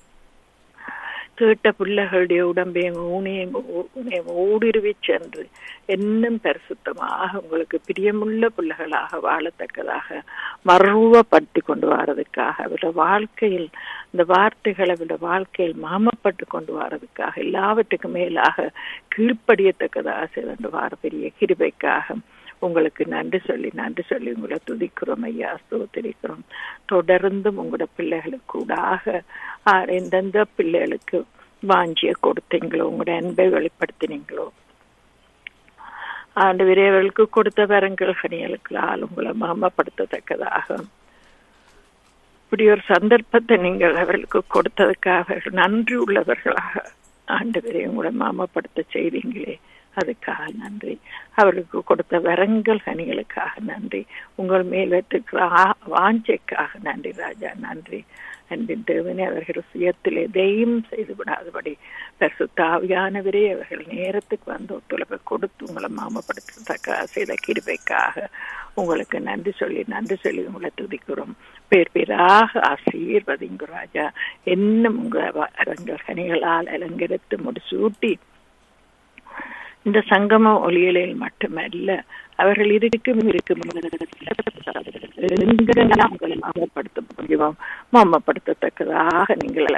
கேட்ட பிள்ளைகளுடைய உடம்பையும் ஊனையும் ஊடுருவி சென்று இன்னும் பரிசுத்தமாக உங்களுக்கு பிரியமுள்ள பிள்ளைகளாக வாழத்தக்கதாக மறுவப்படுத்தி கொண்டு வர்றதுக்காக அவருடைய வாழ்க்கையில் இந்த வார்த்தைகளை அவருடைய வாழ்க்கையில் மாமப்பட்டு கொண்டு வர்றதுக்காக எல்லாவற்றுக்கும் மேலாக கீழ்ப்படியத்தக்கதாக செய்து வார பெரிய கிருபைக்காக உங்களுக்கு நன்றி சொல்லி நன்றி சொல்லி உங்களை துதிக்கிறோம் ஐயா, ஸ்தோத்திரிக்கிறோம். தொடர்ந்தும் உங்களோட பிள்ளைகளுக்கு கூடாக எந்தெந்த பிள்ளைகளுக்கு வாஞ்சிய கொடுத்தீங்களோ, உங்களோட அன்பை வெளிப்படுத்தினீங்களோ, ஆண்டு விரைவர்களுக்கு கொடுத்த வரங்கள் கனிகளுக்களால் உங்களை மகமப்படுத்தத்தக்கதாக இப்படி ஒரு சந்தர்ப்பத்தை நீங்கள் அவர்களுக்கு கொடுத்ததுக்காக நன்றி உள்ளவர்களாக ஆண்டு விரை உங்களை மாமப்படுத்த செய்தீங்களே, அதுக்காக நன்றி. அவர்களுக்கு கொடுத்த வரங்கள் கனிகளுக்காக நன்றி. உங்கள் மேல் வைத்திருக்கிற வாஞ்சைக்காக நன்றி ராஜா, நன்றி. அன்பின் தேவனே அவர்கள் சுயத்தில் எதையும் செய்து விடாதபடி பரிசுத்த ஆவியானவரே அவர்கள் நேரத்துக்கு வந்து ஒத்துழைப்பை கொடுத்து உங்களை மாமப்படுத்தத்தக்க செய்த கிருபைக்காக உங்களுக்கு நன்றி சொல்லி நன்றி சொல்லி உங்களை துதிக்கிறோம். பேர் பேராக ஆசீர்வதிங்க ராஜா. இன்னும் உங்கள் வரங்கள் கனிகளால் அலங்கரித்து முடிசூட்டி இந்த சங்கம ஒளியலில் மட்டுமல்ல அவர்கள் இருக்கும் இருக்கும் மாமப்படுத்த முடியும் மாமப்படுத்தத்தக்கதாக நீங்கள்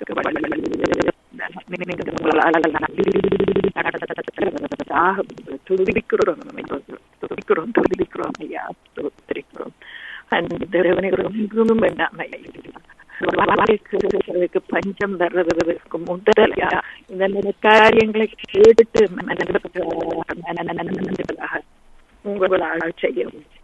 துதிக்கிறோம் துதிக்கிறோம் துதிக்கிறோம் ஐயா, துதிக்கிறோம். ஒன்றும் வேண்டாம் பஞ்சம் வர்றதற்கு முதலையா இந்த காரியங்களை கேட்டு உங்களால் செய்ய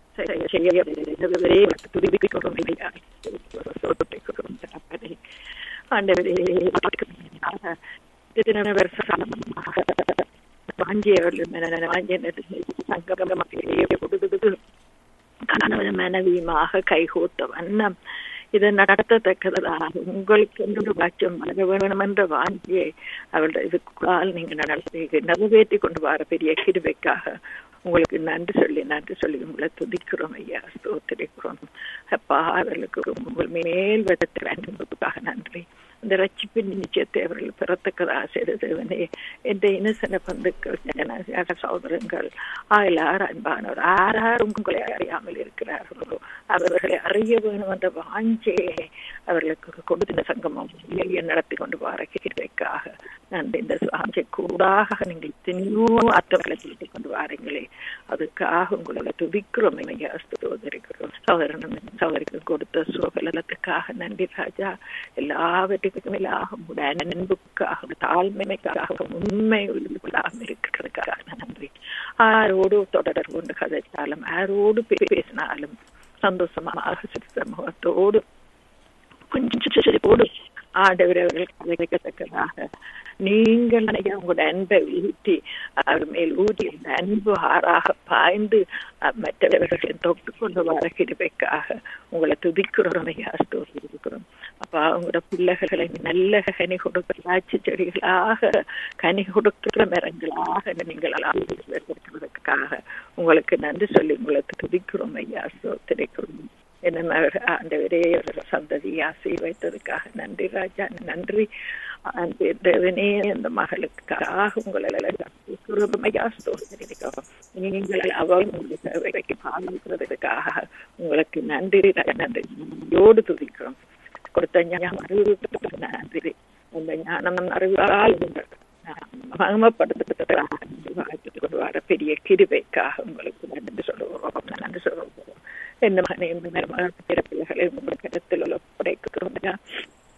மனைவியுமாக கைகோத்த வண்ணம் இதை நடத்தத்தக்கதாக உங்களுக்கு என்று பாக்கியம் வழங்க வேணும் என்ற வாஞ்சியை அவருடைய இதுக்குள்ளால் நீங்க நடத்தி நிறைவேற்றி கொண்டு வர பெரிய கிருபைக்காக உங்களுக்கு நன்றி சொல்லி நன்றி சொல்லி உங்களை துதிக்கிறோம் ஐயா, ஸ்தோத்திரிக்கிறோம். அப்பா அவர்களுக்கு உங்கள் மேல் விதத்தை வேண்டுவதற்காக நன்றி. இந்த ரட்சிப்பின் நிச்சயத்தை அவர்கள் பெறத்தக்கதாக செய்தவனே என்ற இனசன பந்துக்கள் சகோதரங்கள் ஆயிலார் அன்பானவர் ஆறார் உங்களை அறியாமல் இருக்கிறார்களோ அவர்களை அறிய வேணும் என்ற வாஞ்சையை அவர்களுக்கு கொடுத்த சங்கமம் நடத்தி கொண்டு வர கிருபைக்காக நன்றி. இந்த வாஞ்சை கூடாக நீங்கள் எத்தனையோ அர்த்தங்களை சொல்லிக் கொண்டு வாரீங்களே, அதுக்காக உங்களை துதிக்கிறோம் ஐயா, ஸ்தோத்திரிக்கிறோம். சகோதரன் சகோதரிக்கு கொடுத்த சுகலத்துக்காக நன்றி ராஜா. எல்லாவற்றையும் அன்புக்காக தாழ்மைக்காக உண்மை உள்ளாக இருக்கிறதுக்காக நன்றி. ஆரோடு தொடர் கொண்டு கதைச்சாலும் ஆரோடு பேசினாலும் சந்தோஷமாக சமூகத்தோடு கொஞ்சோடு ஆண்டவர்கள் கதைக்கத்தக்கதாக நீங்கள் உங்களோட அன்பை ஊட்டி அவர் மேல் ஊட்டி இந்த அன்பு ஆறாக பாய்ந்து மற்றவர்களின் தொட்டு கொண்டு வர கிருபைக்காக உங்களை துதிக்கிறோம் ஐயா, ஸ்தோத்திரிக்கிறோம். அப்பா உங்களோட பிள்ளைகளை நல்ல கனி கொடுக்கிற ஆட்சி செடிகளாக கனி கொடுக்கிற மரங்களாக நீங்கள் ஆசீர்வதிக்கிறதுக்காக உங்களுக்கு நன்றி சொல்லி உங்களை துதிக்கிறோம் ஐயா, ஸ்தோத்திரிக்கிறோம். என்ன ஆண்டவரே சந்ததியை ஆசீர்வதித்ததுக்காக நன்றி ராஜா, நன்றி. தேவனே அந்த மகளுக்காக உங்களை நீங்கள் அவள் உங்களுக்கு பாதிக்கிறதுக்காக உங்களுக்கு நன்றி நன்றி யோடு துதிக்கிறோம். கொடுத்த ஞானம் அறிவு நன்றி. அந்த ஞானம் அறிவால் மகமப்படுத்த வர பெரிய கிருபைக்காக உங்களுக்கு நன்றி சொல்லுவோம் நன்றி சொல்லுவோம். என்ன மகனை பிறப்பிள்ளைகளை உங்களுக்கு இடத்தில் ஒப்படைக்கிறோம்.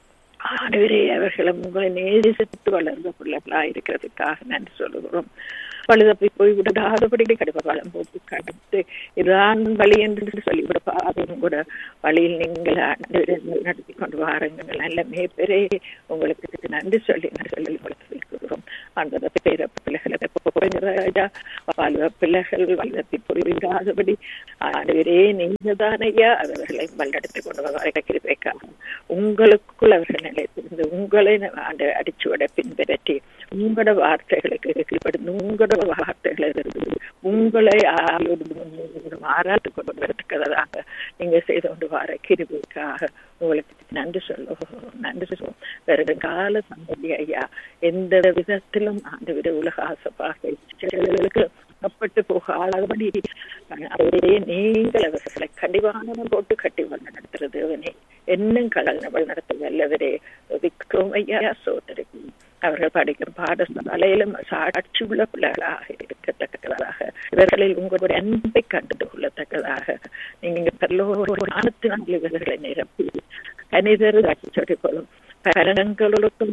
ஆண்டவரே அவர்களும் உங்களை நேசித்து வளர்ந்த பிள்ளைகளாக இருக்கிறதுக்காக நன்றி சொல்லுகிறோம். பழுதப்பி போய் விடாதபடி கடுப்பாலம் போட்டு கடத்து இதுதான் வழி என்று சொல்லிவிட பாதையும் கூட வழியில் நீங்கள் நடத்தி கொண்டு வாருங்கள். நல்ல மேற்பெரே உங்களுக்கு நன்றி சொல்லி சொல்லி வளர்த்திருக்கிறோம். அந்த பேர பிள்ளைகளை ராஜா வாழ்வ பிள்ளைகள் வல்லத்தை பொருளாதபடி ஆண்டவரே நீங்க தானையா அவர்களை வல்லெடுத்து கொண்டு வர உங்களுக்குள் அவர்கள் நிலைத்திருந்து உங்களை ஆண்டு அடிச்சுவட பின்பற்றி உங்களோட வார்த்தைகளுக்கு கீழ்படுந்து உங்களோட வார்த்தைகளை உங்களை ஆராய்ந்து கொண்டு வரதுக்காக நீங்க செய்து கொண்டு வர கிருபைக்காக உங்களுக்கு நன்றி சொல்லுவோம். நன்றி சொல்லுவோம். வருங்கால சந்ததி ஐயா எந்த விதத்திலும் ஆண்டு விட உலக ஆசைப்பாக அப்பட்டு போகாதபடி அவரே நீங்கள் அவர்களை கண்டிவான போட்டு கட்டி நடத்துறது அவனே என்னும் கடல் நபல் நடத்த வல்லவரே விக்ரோம் ஐயா சோதரிக்கும் அவர்கள் படிக்கும் பாடசாலையிலும் சாட்சி உள்ள பிள்ளைகளாக இருக்கத்தக்கதாக இவர்களில் உங்களுடைய அன்பை கண்டு கொள்ளத்தக்கதாக நீங்க பரலோகத்தினால் இவர்களை நிரப்பி கனிதர் சொல்லி போலும் பரங்களுக்கும்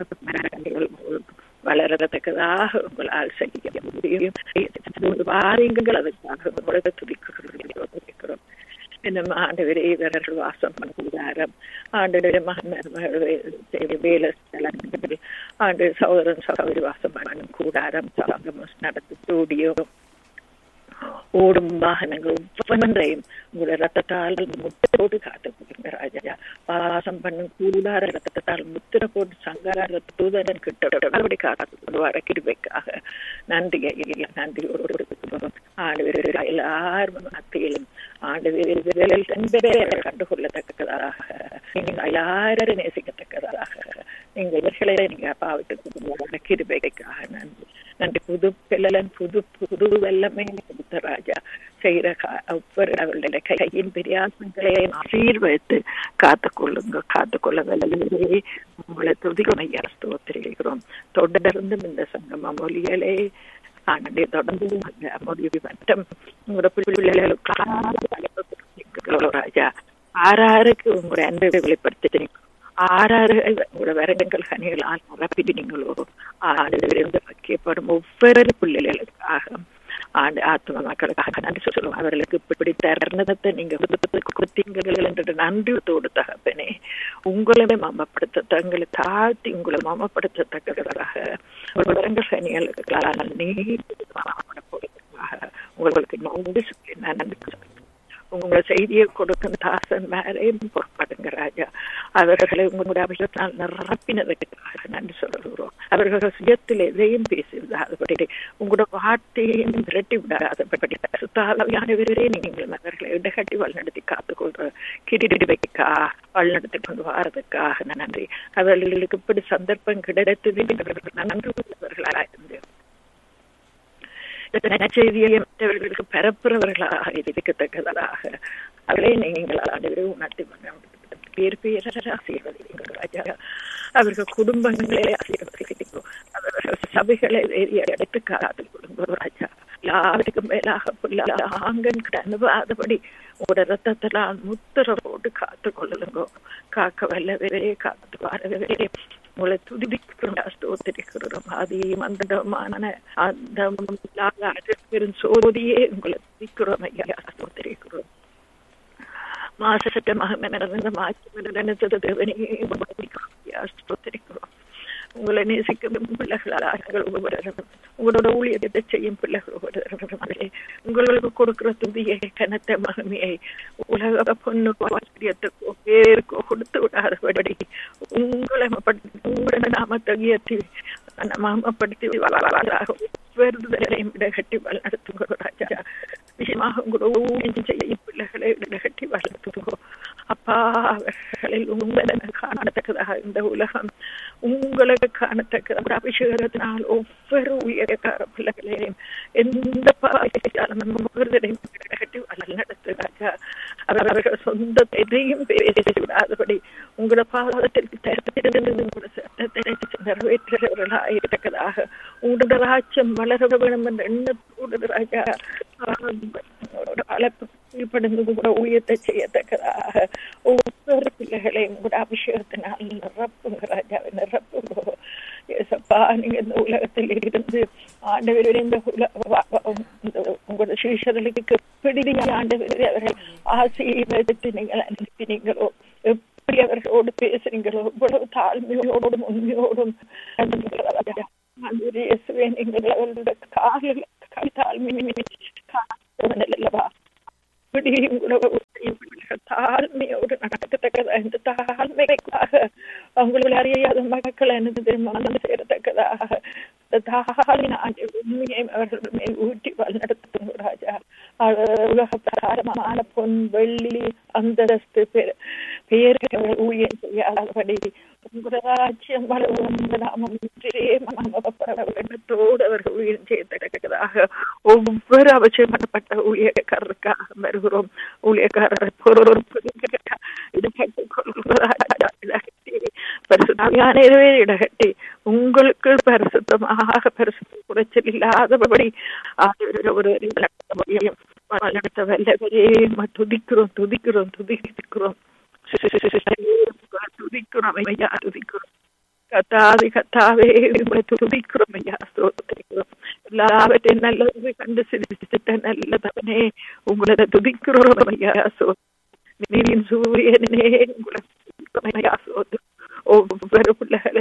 வளரத்தக்கதாக உங்களால் செய்ய முடியும். வாரியங்கள் அதற்காக உங்களோட துதிக்கிறோம். இன்னும் ஆண்டவரே இவர்கள் வாசம் பண்ணுகிறாரம் ஆண்டு மகன் வேலை ஸ்தலங்கள் ஆண்டு சகோதரன் சகோதரி வாசம் பண்ணும் கூடாரம் நடத்தும் ஸ்டூடியோ ஓடும் வாகனங்கள் ஒவ்வொன்றையும் உங்களோட ரத்தத்தால் முத்திரோடு காத்துக்கொள்ளுங்க ராஜா. வாசம் பண்ணும் கூடார ரத்தத்தால் முத்திர போட்டு சங்கார தூதரன் கிட்ட மறுபடி காத்து கொண்டு வர கிருபைக்காக நன்றி நன்றி. ஆண்டு எல்லாரும் மத்தியிலும் ஆண்டு கண்டுகொள்ளத்தக்கதாக நீங்கள் எல்லாரும் நேசிக்கத்தக்கதாக நீங்கள் இவர்களை நீங்க பாவித்து கிருபைக்காக நன்றி நன்றி. புது பிள்ளலன் புது புது வெள்ளமே கொடுத்த ராஜா செய்கிற ஒவ்வொரு அவர்களுடைய கையின் பிரியாசங்களை ஆசீர்வதித்து காத்துக்கொள்ளுங்க காத்துக்கொள்ளுங்க. உங்களை துதிமையா ஸ்தோத்திரிக்கிறோம். தொடர்ந்தும் இந்த சங்கம மொழிகளே ஆண்டே தொடர்ந்து முடிவு மட்டும் உங்களோட பிள்ளைகளுக்கு ராஜா ஆறாருக்கு உங்களுடைய அன்பை வெளிப்படுத்திட்டீங்க. ஆறாறு உங்களோட வரங்கள் கனிகளால் நிரப்பினீங்களோ ஆண்டு வைக்கப்படும் ஒவ்வொரு பிள்ளைகளுக்காக ஆண்டு ஆத்ம மக்களுக்காக நன்றி சொல்லுவோம். அவர்களுக்கு இப்படி தருணத்தை நீங்க கொடுத்தீங்கள் என்ற நன்றியோடு தகப்பனே உங்களை மமப்படுத்த தங்களை தாழ்த்தி உங்களை மமப்படுத்தத்தக்கதாக வரங்கள் கனிகளுக்காக நீ உங்களுக்கு நன்றி சொல்லி நான் நன்றி சொல்லுவேன். உங்க செய்தியை கொடுக்கும் தாசன் மேலேயும் பொறுப்பாடுங்க ராஜா. அவர்களை உங்களுடைய அபிஷேகத்தால் நிரப்பினதுக்காக நன்றி சொல்லுகிறோம். அவர்கள் சுயத்தில் எதையும் பேசிவிடாதபடி உங்களோட வார்த்தையையும் விரட்டி விடாதபடி சுத்தாலவியானவரே நீங்கள் அவர்களை இடகட்டி வழிநடத்தி காத்துக்கொள்ற கிரிடிவைக்கா வழிநடத்தி கொண்டு வாரதுக்காக நன்றி. அவர்களுக்கு இப்படி சந்தர்ப்பம் கிடைத்தது நன்றி உள்ளவர்களாயிருந்து செய்தியை மற்றவர்களுக்கு பரப்புறவர்களாக இருக்கத்தக்கதாக அவளே நீங்கள் உணர்த்தி பேர் பேர ஆசீர்வதிங்கள் ராஜா. அவர்கள் குடும்பங்களை ஆசீர்வதிக்கிறோம். அவர்கள் சபைகளை எடுத்து காத்துக் கொள்ளுங்க ராஜா. யாருக்கும் மேலாக ஆங்கன் அனுபாதபடி உங்களோட ரத்தத்தினால் முத்திர போட்டு காத்துக் கொள்ளுங்க. காக்க வல்லவரே காத்து வரவே உங்களை துதிக்கிறோம். அதே மந்தமான அந்த பெரும் சோதியே உங்களை துதிக்கிறோம் ஐயா ஸ்தோத்திரிக்கிறோம். மாசட்டமாக நடந்த மாற்றி தேவனே ஸ்தோத்திரிக்கிறோம். உங்களை நேசிக்கும் பிள்ளைகளாக உங்களோட ஊழியத்தை செய்யும் பிள்ளைகளோடு உங்களுக்கு கொடுக்கிற துதியை கனத்த மகிமையை உலக பொண்ணு ஆச்சரியத்துக்கோ பேருக்கோ கொடுத்து விடாதபடி உங்களை உங்களோட நாமத்தை உயர்த்தி மாமப்படுத்தி இடகட்டி வளர்த்துங்கோ ராஜா. விஷயமாக உங்களோட ஊழியம் செய்யும் பிள்ளைகளை இடகட்டி வளர்த்துங்கோ அப்பா. அவர்களில் உங்களை காணத்தக்கதாக இந்த உலகம் உங்களுக்கு காணத்தக்க அபிஷேகத்தினால் ஒவ்வொரு உயரக்கார பிள்ளைகளையும் எந்த பாதையும் நடத்துகிறாங்க. அவர்கள் சொந்த எதையும் பேசி விடாதபடி உங்களோட பாதத்திற்கு நிறைவேற்றவர்களாக இருக்கத்தக்கதாக உங்களோட ராஜ்யம் வளர வேண்டும் என்ற எண்ணத்தோடு ராஜா அழைப்பு கீழ்ப்படிந்து கூட ஊழியத்தை செய்யத்தக்கதாக ஒவ்வொரு பிள்ளை பிள்ளைகளையும் கூட அபிஷேகத்தினால் நிரப்புங்க ராஜாவை நிரப்புங்க. ஏசப்பா நீங்க இந்த உலகத்தில் இருந்து ஆண்டவரே இந்த உங்களோட சீஷர்களுக்கு எப்படி ஆண்டவரே அவர்கள் ஆசீர்வதித்து நீங்கள் அனுப்பினீங்களோ, எப்படி அவர்களோடு பேசுறீங்களோ, இவ்வளவு தாழ்மையோடும் உண்மையோடும் இயேசுவே நீங்கள் அவர்களுடைய காலில் தாழ்மையல்லவா தாழ்மையோடு நடக்கத்தக்கதா இந்த தாழ்மைக்காக அவங்களை அறியாத மக்கள் என்னது மனம் சேரத்தக்கதாக உண்மையை அவர்கள் மேல் ஊட்டி வழிநடத்தும் ராஜா. உலகப்பிரகாரமான பொன் வெள்ளி அந்தஸ்து பேரை ஊழியம் செய்யாதபடி உங்களாட்சியம் எண்ணத்தோடு அவர்கள் ஊழியம் செய்யத்தக்கதாக ஒவ்வொரு அவசியப்பட்ட ஊழியக்காரருக்காக வருகிறோம். ஊழியக்காரர் பரிசுத்தமே இடகட்டி உங்களுக்கு பரிசுத்தமாக பரிசுத்த குறைச்சல் இல்லாதபடி நடத்த வல்லவரே துதிக்கிறோம் துதிக்கிறோம் துதிக்கிறோம் துதிக்கிறோம் ஐயா துதிக்கிறோம். கத்தாவே கத்தாவே உங்களை துதிக்கிறோம் ஐயா ஸ்தோத்திரிக்கிறோம். எல்லாவற்றையும் நல்லது கண்டு சிரிச்சிட்ட நல்லதவனே உங்களை துதிக்கிறோம் ஐயா ஸ்தோத்திரம். நீரின் சூரியனே உங்களை ஐயா ஸ்தோத்திரம். ஒவ்வொரு பிள்ளைகளை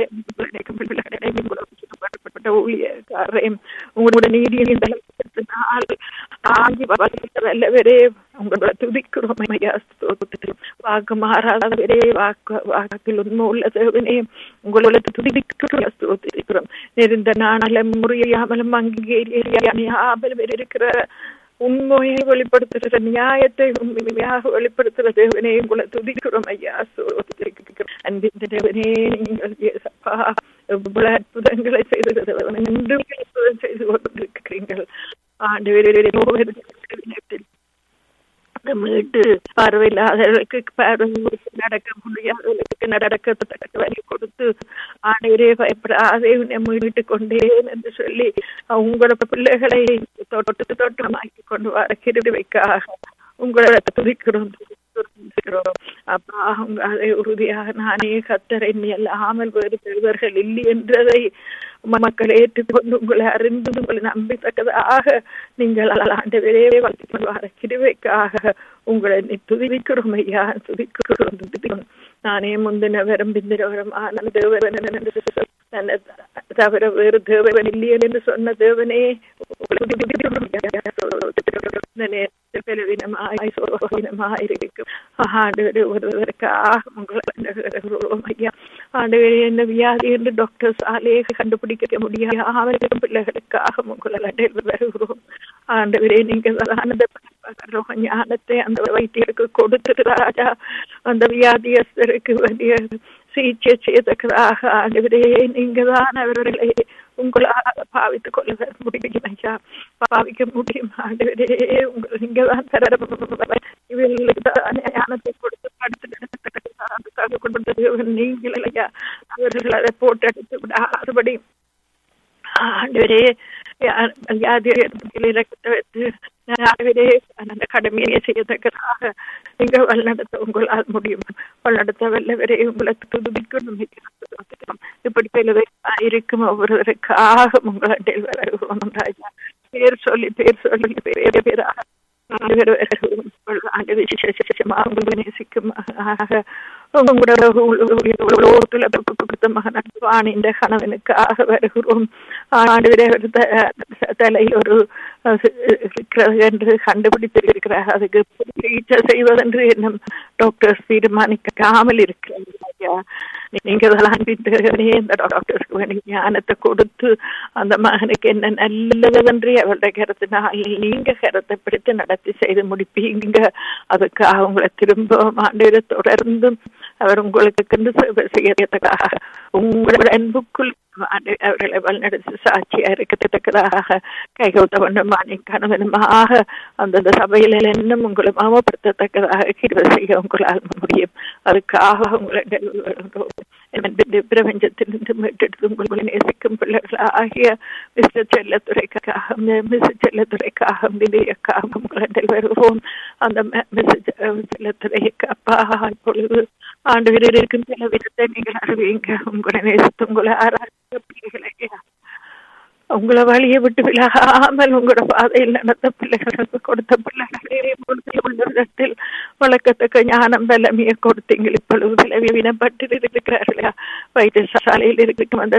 ஊழியக்காரையும் உங்களோட நீதியின் தளத்தினால் தாங்கி வல்லவரே உங்களோட துதிக்கிறோம் ஐயா ஸ்தோத்திரம். வாக்கு மாறாதவரே வாக்கு வாக்கில் உண்மை உள்ளதவனே உங்களோட துதிக்கிறோம் ஸ்தோத்திரிக்கிறோம். நெருந்த நாணலம் முறியாமலும் அங்கீகரியாமலும் இருக்கிற உண்மையை வெளிப்படுத்துகிற நியாயத்தை உண்மையாக வெளிப்படுத்துகிற தேவனே உங்களை துதிக்கிறோம் ஐயா ஸ்தோத்திரிக்கிறோம். அன்பின் தேவனே நீங்கள் ஏசப்பா எவ்வளவு அற்புதங்களை செய்திருக்கிறவன் இன்று அற்புதம் செய்து கொண்டிருக்கிறீர்கள். ஆண்டு மீட்டு பார்வையில்லாதவர்களுக்கு பார்வை நடக்க முடியாதவர்களுக்கு நடக்கத்தக்க வழி கொடுத்து ஆண்டவரே பயப்படாதே மீட்டு கொண்டேன் என்று சொல்லி உங்களோட பிள்ளைகளை தொட்டு தோட்டமாக்கி கொண்டு வர கிருபைக்காக உங்களோட துதிக்கிறோம் துதிக்கிறோம். அப்பா அதை உறுதியாக நானே கர்த்தர் என்னை அல்லாமல் வேறு பெறுவர்கள் இல்லை என்றதை மக்கள் ஏற்றுக்கொண்டு உங்களை அறிந்து உங்களை நம்பித்தக்கதாக நீங்கள் ஆண்டவரே வளர்த்து கொண்டு வர கிருபைக்காக உங்களை துதிக்கிறோம் ஐயா துதிக்கிறோம் துதிக்கிறோம். நானே முந்தின வரம் பிந்தின வரம் ஆனந்த தேவன் தவிர வேறு தேவன் இல்லையே என்று சொன்ன தேவனே என்ன வியாதி என்று டாக்டர்ஸ் ஆலே கண்டுபிடிக்க முடியாத பிள்ளைகளுக்காக உங்களை வருகிறோம். ஆண்டவரே நீங்க ஞானத்தை அந்த வைத்தியருக்கு கொடுத்திருக்கிறாரா அந்த வியாதியஸ்தருக்கு வேண்டிய சிகிச்சை செய்ததாக ஆண்டவரே நீங்க தான் அவர்களை உங்களால் பாவித்துக் கொள்ள முடியும் ஐயா பாவிக்க முடியும். ஆண்டவரே உங்கள் நீங்க தான் தர இவர்களுக்கு ஞானத்தை கொடுத்து படுத்து கொண்டு நீங்கள் ஐயா அவர்கள் அதை போட்டு எடுத்து விடாதபடி ஆண்டவரே அந்த கடமையை செய்யத்தக்கதாக நீங்க வழிநடத்த உங்களால் முடியும். வழிநடத்த வல்லவரே உங்களை துதிக்கணும். இப்படி இருக்கும் ஒவ்வொருவருக்காக உங்களை வருகிறோம் ராஜா. பேர் சொல்லி பேர் சொல்லி பேர பேராக கணவனுக்காக வருகிறோம். தலையில் ஒரு என்று கண்டுபிடித்திருக்கிறார். அதுக்கு சிகிச்சை செய்வதென்று இன்னும் டாக்டர்ஸ் தீர்மானிக்காமல் இருக்கிறார். நீங்க இந்த டாக்டர்ஸ்க்கு வேண்டிய ஞானத்தை கொடுத்து அந்த மகனுக்கு என்ன நல்லதென்று அவருடைய கருத்தினால் நீங்க கருத்தை பிடித்து நடத்தி செய்து முடிப்பீங்க. அதுக்காக அவங்களை திரும்ப ஆண்டு தொடர்ந்தும் அவர் உங்களுக்கு செய்யறதுக்காக உங்களோட அன்புக்குள் அவர்களை வழிநடத்தி சாட்சியா இருக்கத்தக்கதாக கைகௌத்த வண்ணமானி கணவனுமாக அந்தந்த சபையில இன்னும் உங்களை மாமப்படுத்தத்தக்கதாக கிருபை செய்ய உங்களால் முடியும். அதுக்காக உங்களை பிரபஞ்சத்திலிருந்து மீட்டெடுத்து உங்களை நேசிக்கும் பிள்ளைகள் ஆகிய மிஸ்டர் செல்லத்துறைக்காக மிஸ்டர் செல்லத்துறைக்காக விதியக்காக உங்களிடம் வருவோம். அந்த மிஸ்டர் செல்லத்துறைக்கு அப்பா இப்பொழுது ஆண்டு வீரர் இருக்கும் சில விதத்தை நீங்கள் அறிவீங்க. உங்களை நேசித்து உங்களை ஆராய்ச்சி பிள்ளைகளை உங்களை வழியை விட்டு விலகாமல் உங்களோட பாதையில் நடந்த பிள்ளைகளுக்கு கொடுத்த பிள்ளைகளே உள்ளத்தில் வழக்கத்தக்க ஞானம் வல்லமையை கொடுத்தீங்க. இப்பொழுது வினப்பட்டு இருக்கிறார்களா வைத்தியசாலையில் இருக்கும் அந்த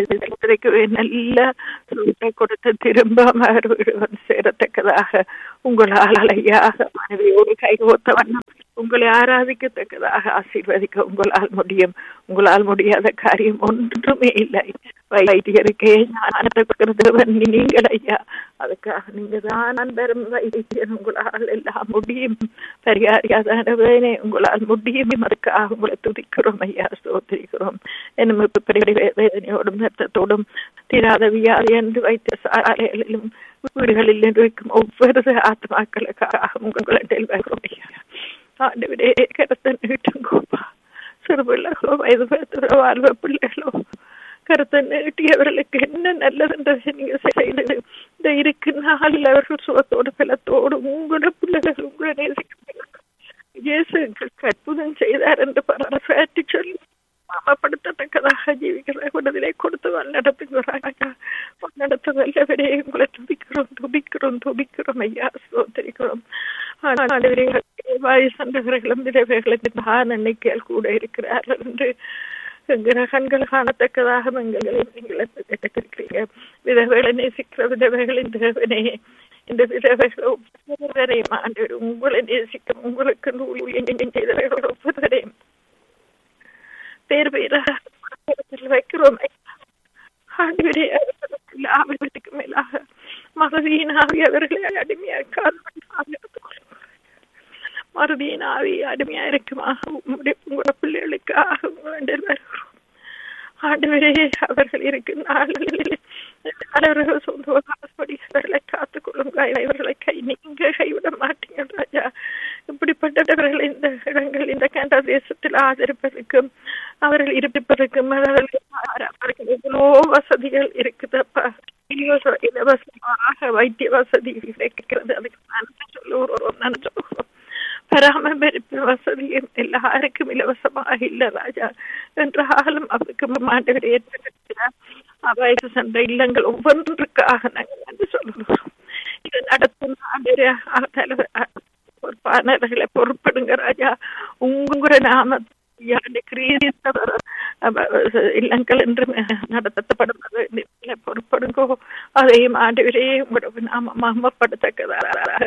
நல்ல சூட்டை கொடுத்து திரும்ப வந்து சேரத்தக்கதாக உங்களால் அலையாக மனைவியோடு கைகோத்த வண்ணம் உங்களை ஆராதிக்கத்தக்கதாக ஆசீர்வதிக்க உங்களால் முடியும். உங்களால் முடியாத காரியம் ஒன்றுமே இல்லை. வைத்தியருக்கே ஞானத்தவன் நீங்கள் ஐயா, அதுக்காக நீங்க தான் பெரும் வைத்தியன். உங்களால் எல்லாம் முடியும். பரிகாரியாதானே உங்களால் முடியும். அதுக்காக உங்களை துதிக்கிறோம் ஐயா, ஸ்தோத்திரிக்கிறோம். என்னும் வேதனையோடும் ரத்தத்தோடும் தீராத வியாதி என்று வைத்தியசாலைகளிலும் வீடுகளில் இருக்கும் ஒவ்வொரு ஆத்மாக்களுக்காக உங்களிடம் வருகிறோம் ஐயா. ஆண்டவரே கருத்தை நீட்டுங்கோப்பா. சிறு பிள்ளைகளோ வயது பேசுகிற வாழ்வ பிள்ளைகளோ கருத்தை நீட்டியவர்களுக்கு என்ன நல்லதுன்றதை நீங்க செய்து இந்த இருக்கு நாளில் அவர்கள் சுகத்தோடு பலத்தோடு உங்களோட பிள்ளைகள் உங்களை நேசிக்க இயேசு அற்புதம் செய்தார் என்று பரவாட்டி சொல்லி மாமப்படுத்தத்தக்கதாக ஜீவிக்கிற விடுதலை கொடுத்து வழிநடத்துகிறாங்க. வழிநடத்த வல்லவரே உங்களை துதிக்கிறோம் துதிக்கிறோம் துதிக்கிறோம் ஐயா, சோதரிக்கிறோம். வாயு சண்டவர்களும் விதவைகளும் தான் எண்ணிக்கையால் கூட இருக்கிறார்கள் என்று என்கிற கண்கள் காணத்தக்கதாக மங்களையும் நீங்கள் கேட்டிருக்கிறீங்க. விதவைகளை நேசிக்கிற விதவைகளின் தேவனே, இந்த விதவைகள் ஒவ்வொருவரையும் ஆண்டவர் உங்களை நேசிக்க உங்களுக்கு நூல் செய்தவர்கள் ஒவ்வொருவரையும் பேர் பேராக வைக்கிறோம். ஆண்டவரே அவர்களுக்கு மேலாக மறதியின் ஆவி அவர்களை அடிமையாக்காத மறுதியின் ஆவி அடிமையா இருக்குமாக உங்களோட பிள்ளைகளுக்காக உங்கள் வருகிறோம். ஆண்டவரே அவர்கள் இருக்கும் நாளில் அவர்கள் சொந்தப்படி அவர்களை காத்துக்கொள்ளுங்க. இவர்களை கை நீங்க கைவிட மாட்டீங்க ராஜா. இப்படிப்பட்டவர்கள் இந்த இடங்கள் இந்த கேண்டா தேசத்தில் ஆதரிப்பதற்கும் அவர்கள் இருப்பதற்கும் அவர்கள் எவ்வளோ வசதிகள் இருக்குதப்பா. இலவசமாக வைத்திய வசதி கிடைக்கிறது. அதுக்கு நன்றி சொல்லுகிறோம் நன்றி சொல்லுகிறோம். பராமரிப்பு வசதியும் எல்லாருக்கும் இலவசமாக இல்லை ராஜா. என்றாலும் அவருக்கு மாண்டவர் ஏற்படுத்தினார். அவைக்கு சென்ற இல்லங்கள் ஒவ்வொன்றுக்காக நாங்கள் நன்றி சொல்லுகிறோம். இது நடத்தும் பொறுப்பாளர்களை பொறுப்படுங்க ராஜா. உங்களோட நாம இல்லங்கள் என்று நடத்தப்படும் பொறுப்படுங்கோ. அதையும் ஆண்டவரே உங்களோட நாம மகமப்படுத்தக்கதாக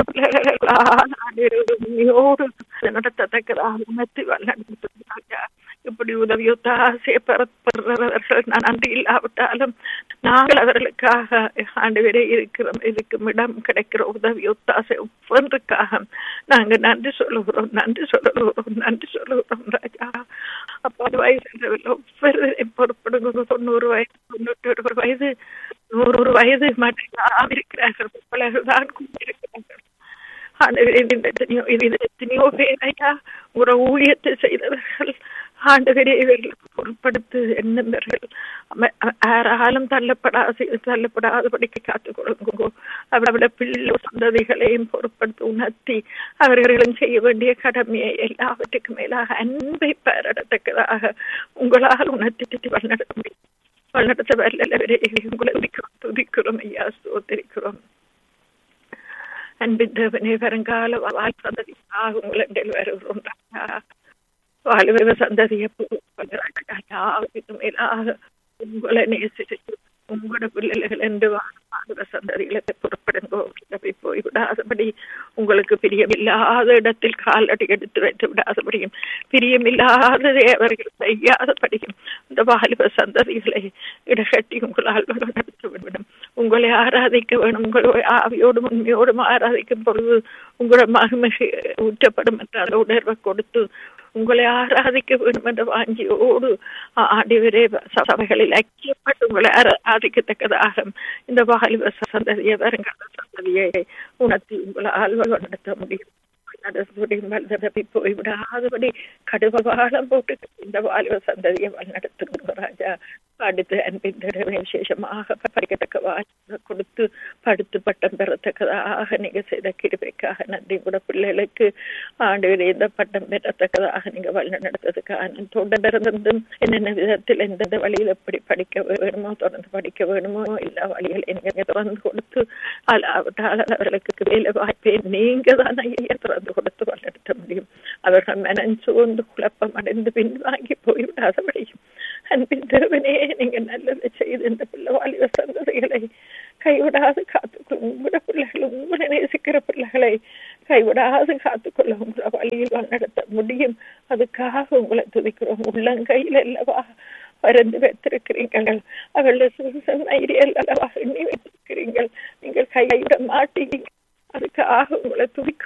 நடத்தத்தக்கதாக உணர்த்தி வல்லா. இப்படி உதவி ஆசைப்படுறவர்கள் நான் நன்றி இல்லாவிட்டாலும் நாங்கள் அவர்களுக்காக ஆண்டவரே இருக்கிறோம். இருக்கும் இடம் கிடைக்கிற உதவி ஒத்தாசை ஒவ்வொன்றுக்காக நாங்கள் நன்றி சொல்லுகிறோம் நன்றி சொல்லுகிறோம் நன்றி சொல்லுகிறோம் ராஜா. அப்போ வயசு ஒவ்வொருவரையும் பொறுப்படுங்க. தொண்ணூறு வயது தொண்ணூற்றி ஒரு வயது நூறு வயது மட்டும் இருக்கிறார்கள். பிள்ளைகள் தான் கூட்டியிருக்கிறார்கள். எத்தனையோ எத்தனையோ பேரையா ஒரு ஊழியத்தை செய்தவர்கள் ஆண்டவரே இவர்களுக்கு பொருட்படுத்து எண்ணவர்கள் யாராலும் தள்ளப்படாது தள்ளப்படாதபடிக்கு காத்துக் கொள்ளுங்கோ. அவரோட பிள்ளை சந்ததிகளையும் பொருட்படுத்தி உணர்த்தி அவர்களும் செய்ய வேண்டிய கடமையை எல்லாவற்றுக்கும் மேலாக அன்பை பெறத்தக்கதாக உங்களால் உணர்த்தி வழிநடத்த முடியும். வழிநடத்த வல்லவரே உங்களை துதிக்கிறோம் ஐயா, ஸ்தோத்திரிக்கிறோம். அன்பின் தேவனே, வருங்கால வாழ் சந்ததியாக உங்களிடம் வருகிறோம். வாழ்வ சந்ததியை மேலாக உங்களை நேசித்து உங்களோட பிள்ளைகள் என்று வாழ்கிற சந்ததிகளை பொறுப்படுங்கோ. போய் விடாதபடி உங்களுக்கு பிரியமில்லாத இடத்தில் காலடி எடுத்து வைத்து விடாதபடியும் பிரியமில்லாததை அவர்கள் செய்யாதபடியும் இந்த வாலிப சந்ததிகளை இடகட்டி உங்களால் நடத்த வேண்டும். உங்களை ஆராதிக்க வேணும். உங்களை ஆவியோடும் உண்மையோடும் ஆராதிக்கும் பொழுது உங்களோட மகிமை ஊற்றப்படும் என்ற அந்த உணர்வை கொடுத்து உங்களை ஆராதிக்க வேண்டும் என்ற வாஞ்சியோடு ஆண்டவரே சபைகளில் ஐக்கியப்பட்டு உங்களை ஆராதிக்கத்தக்கதாக இந்த வாலிப சந்ததியை வருங்கால சந்ததியை உணர்த்தி உங்களால் நடத்த முடியும். நடத்தி போய்விடாதபடி கடுபாலம் போட்டு இந்த வாலிப சந்ததியை வழிநடத்துங்க ராஜா. அடுத்து அன்பின் விசேஷமாக படிக்கத்தக்க வாய்ப்பு கொடுத்து படுத்து பட்டம் பெறத்தக்கதாக நீங்க செய்த கிருபைக்காக நன்றி. கூட பிள்ளைகளுக்கு ஆண்டு இந்த பட்டம் பெறத்தக்கதாக நீங்க வழி நடத்ததுக்காக தொடர்ந்தும் என்னென்ன விதத்தில் எந்தெந்த வழியில் எப்படி படிக்க வேணுமோ தொடர்ந்து படிக்க வேணுமோ எல்லா வழிகளையும் நீங்க திறந்து கொடுத்து அல்லாவிட்டால் அவர்களுக்கு வேலை வாய்ப்பை நீங்க தான் ஐயா திறந்து கொடுத்து வழிநடத்த முடியும். அவர்கள் மனஞ்சோர்ந்து குழப்பம் அடைந்து பின்வாங்கி போய்விடாதபடியும் அன்பின் தேவனே நீங்க நல்லதை செய்து இந்த பிள்ளை வாலிப சந்ததிகளை கைவிடாது காத்துக்கொள்ள உங்களோட பிள்ளைகள் உங்களை நேசிக்கிற பிள்ளைகளை கைவிடாது காத்துக்கொள்ள உங்களை வழியில் நடத்த முடியும். அதுக்காக உங்களை துதிக்கிறோம். உள்ளங்கையில் அல்லவா பறந்து வைத்திருக்கிறீர்கள், அவர்களுடைய அல்லவா எண்ணி வைத்திருக்கிறீர்கள். நீங்கள் கைவிட மாட்டீங்க. அதுக்காக உங்களை துதிக்கிறோம்.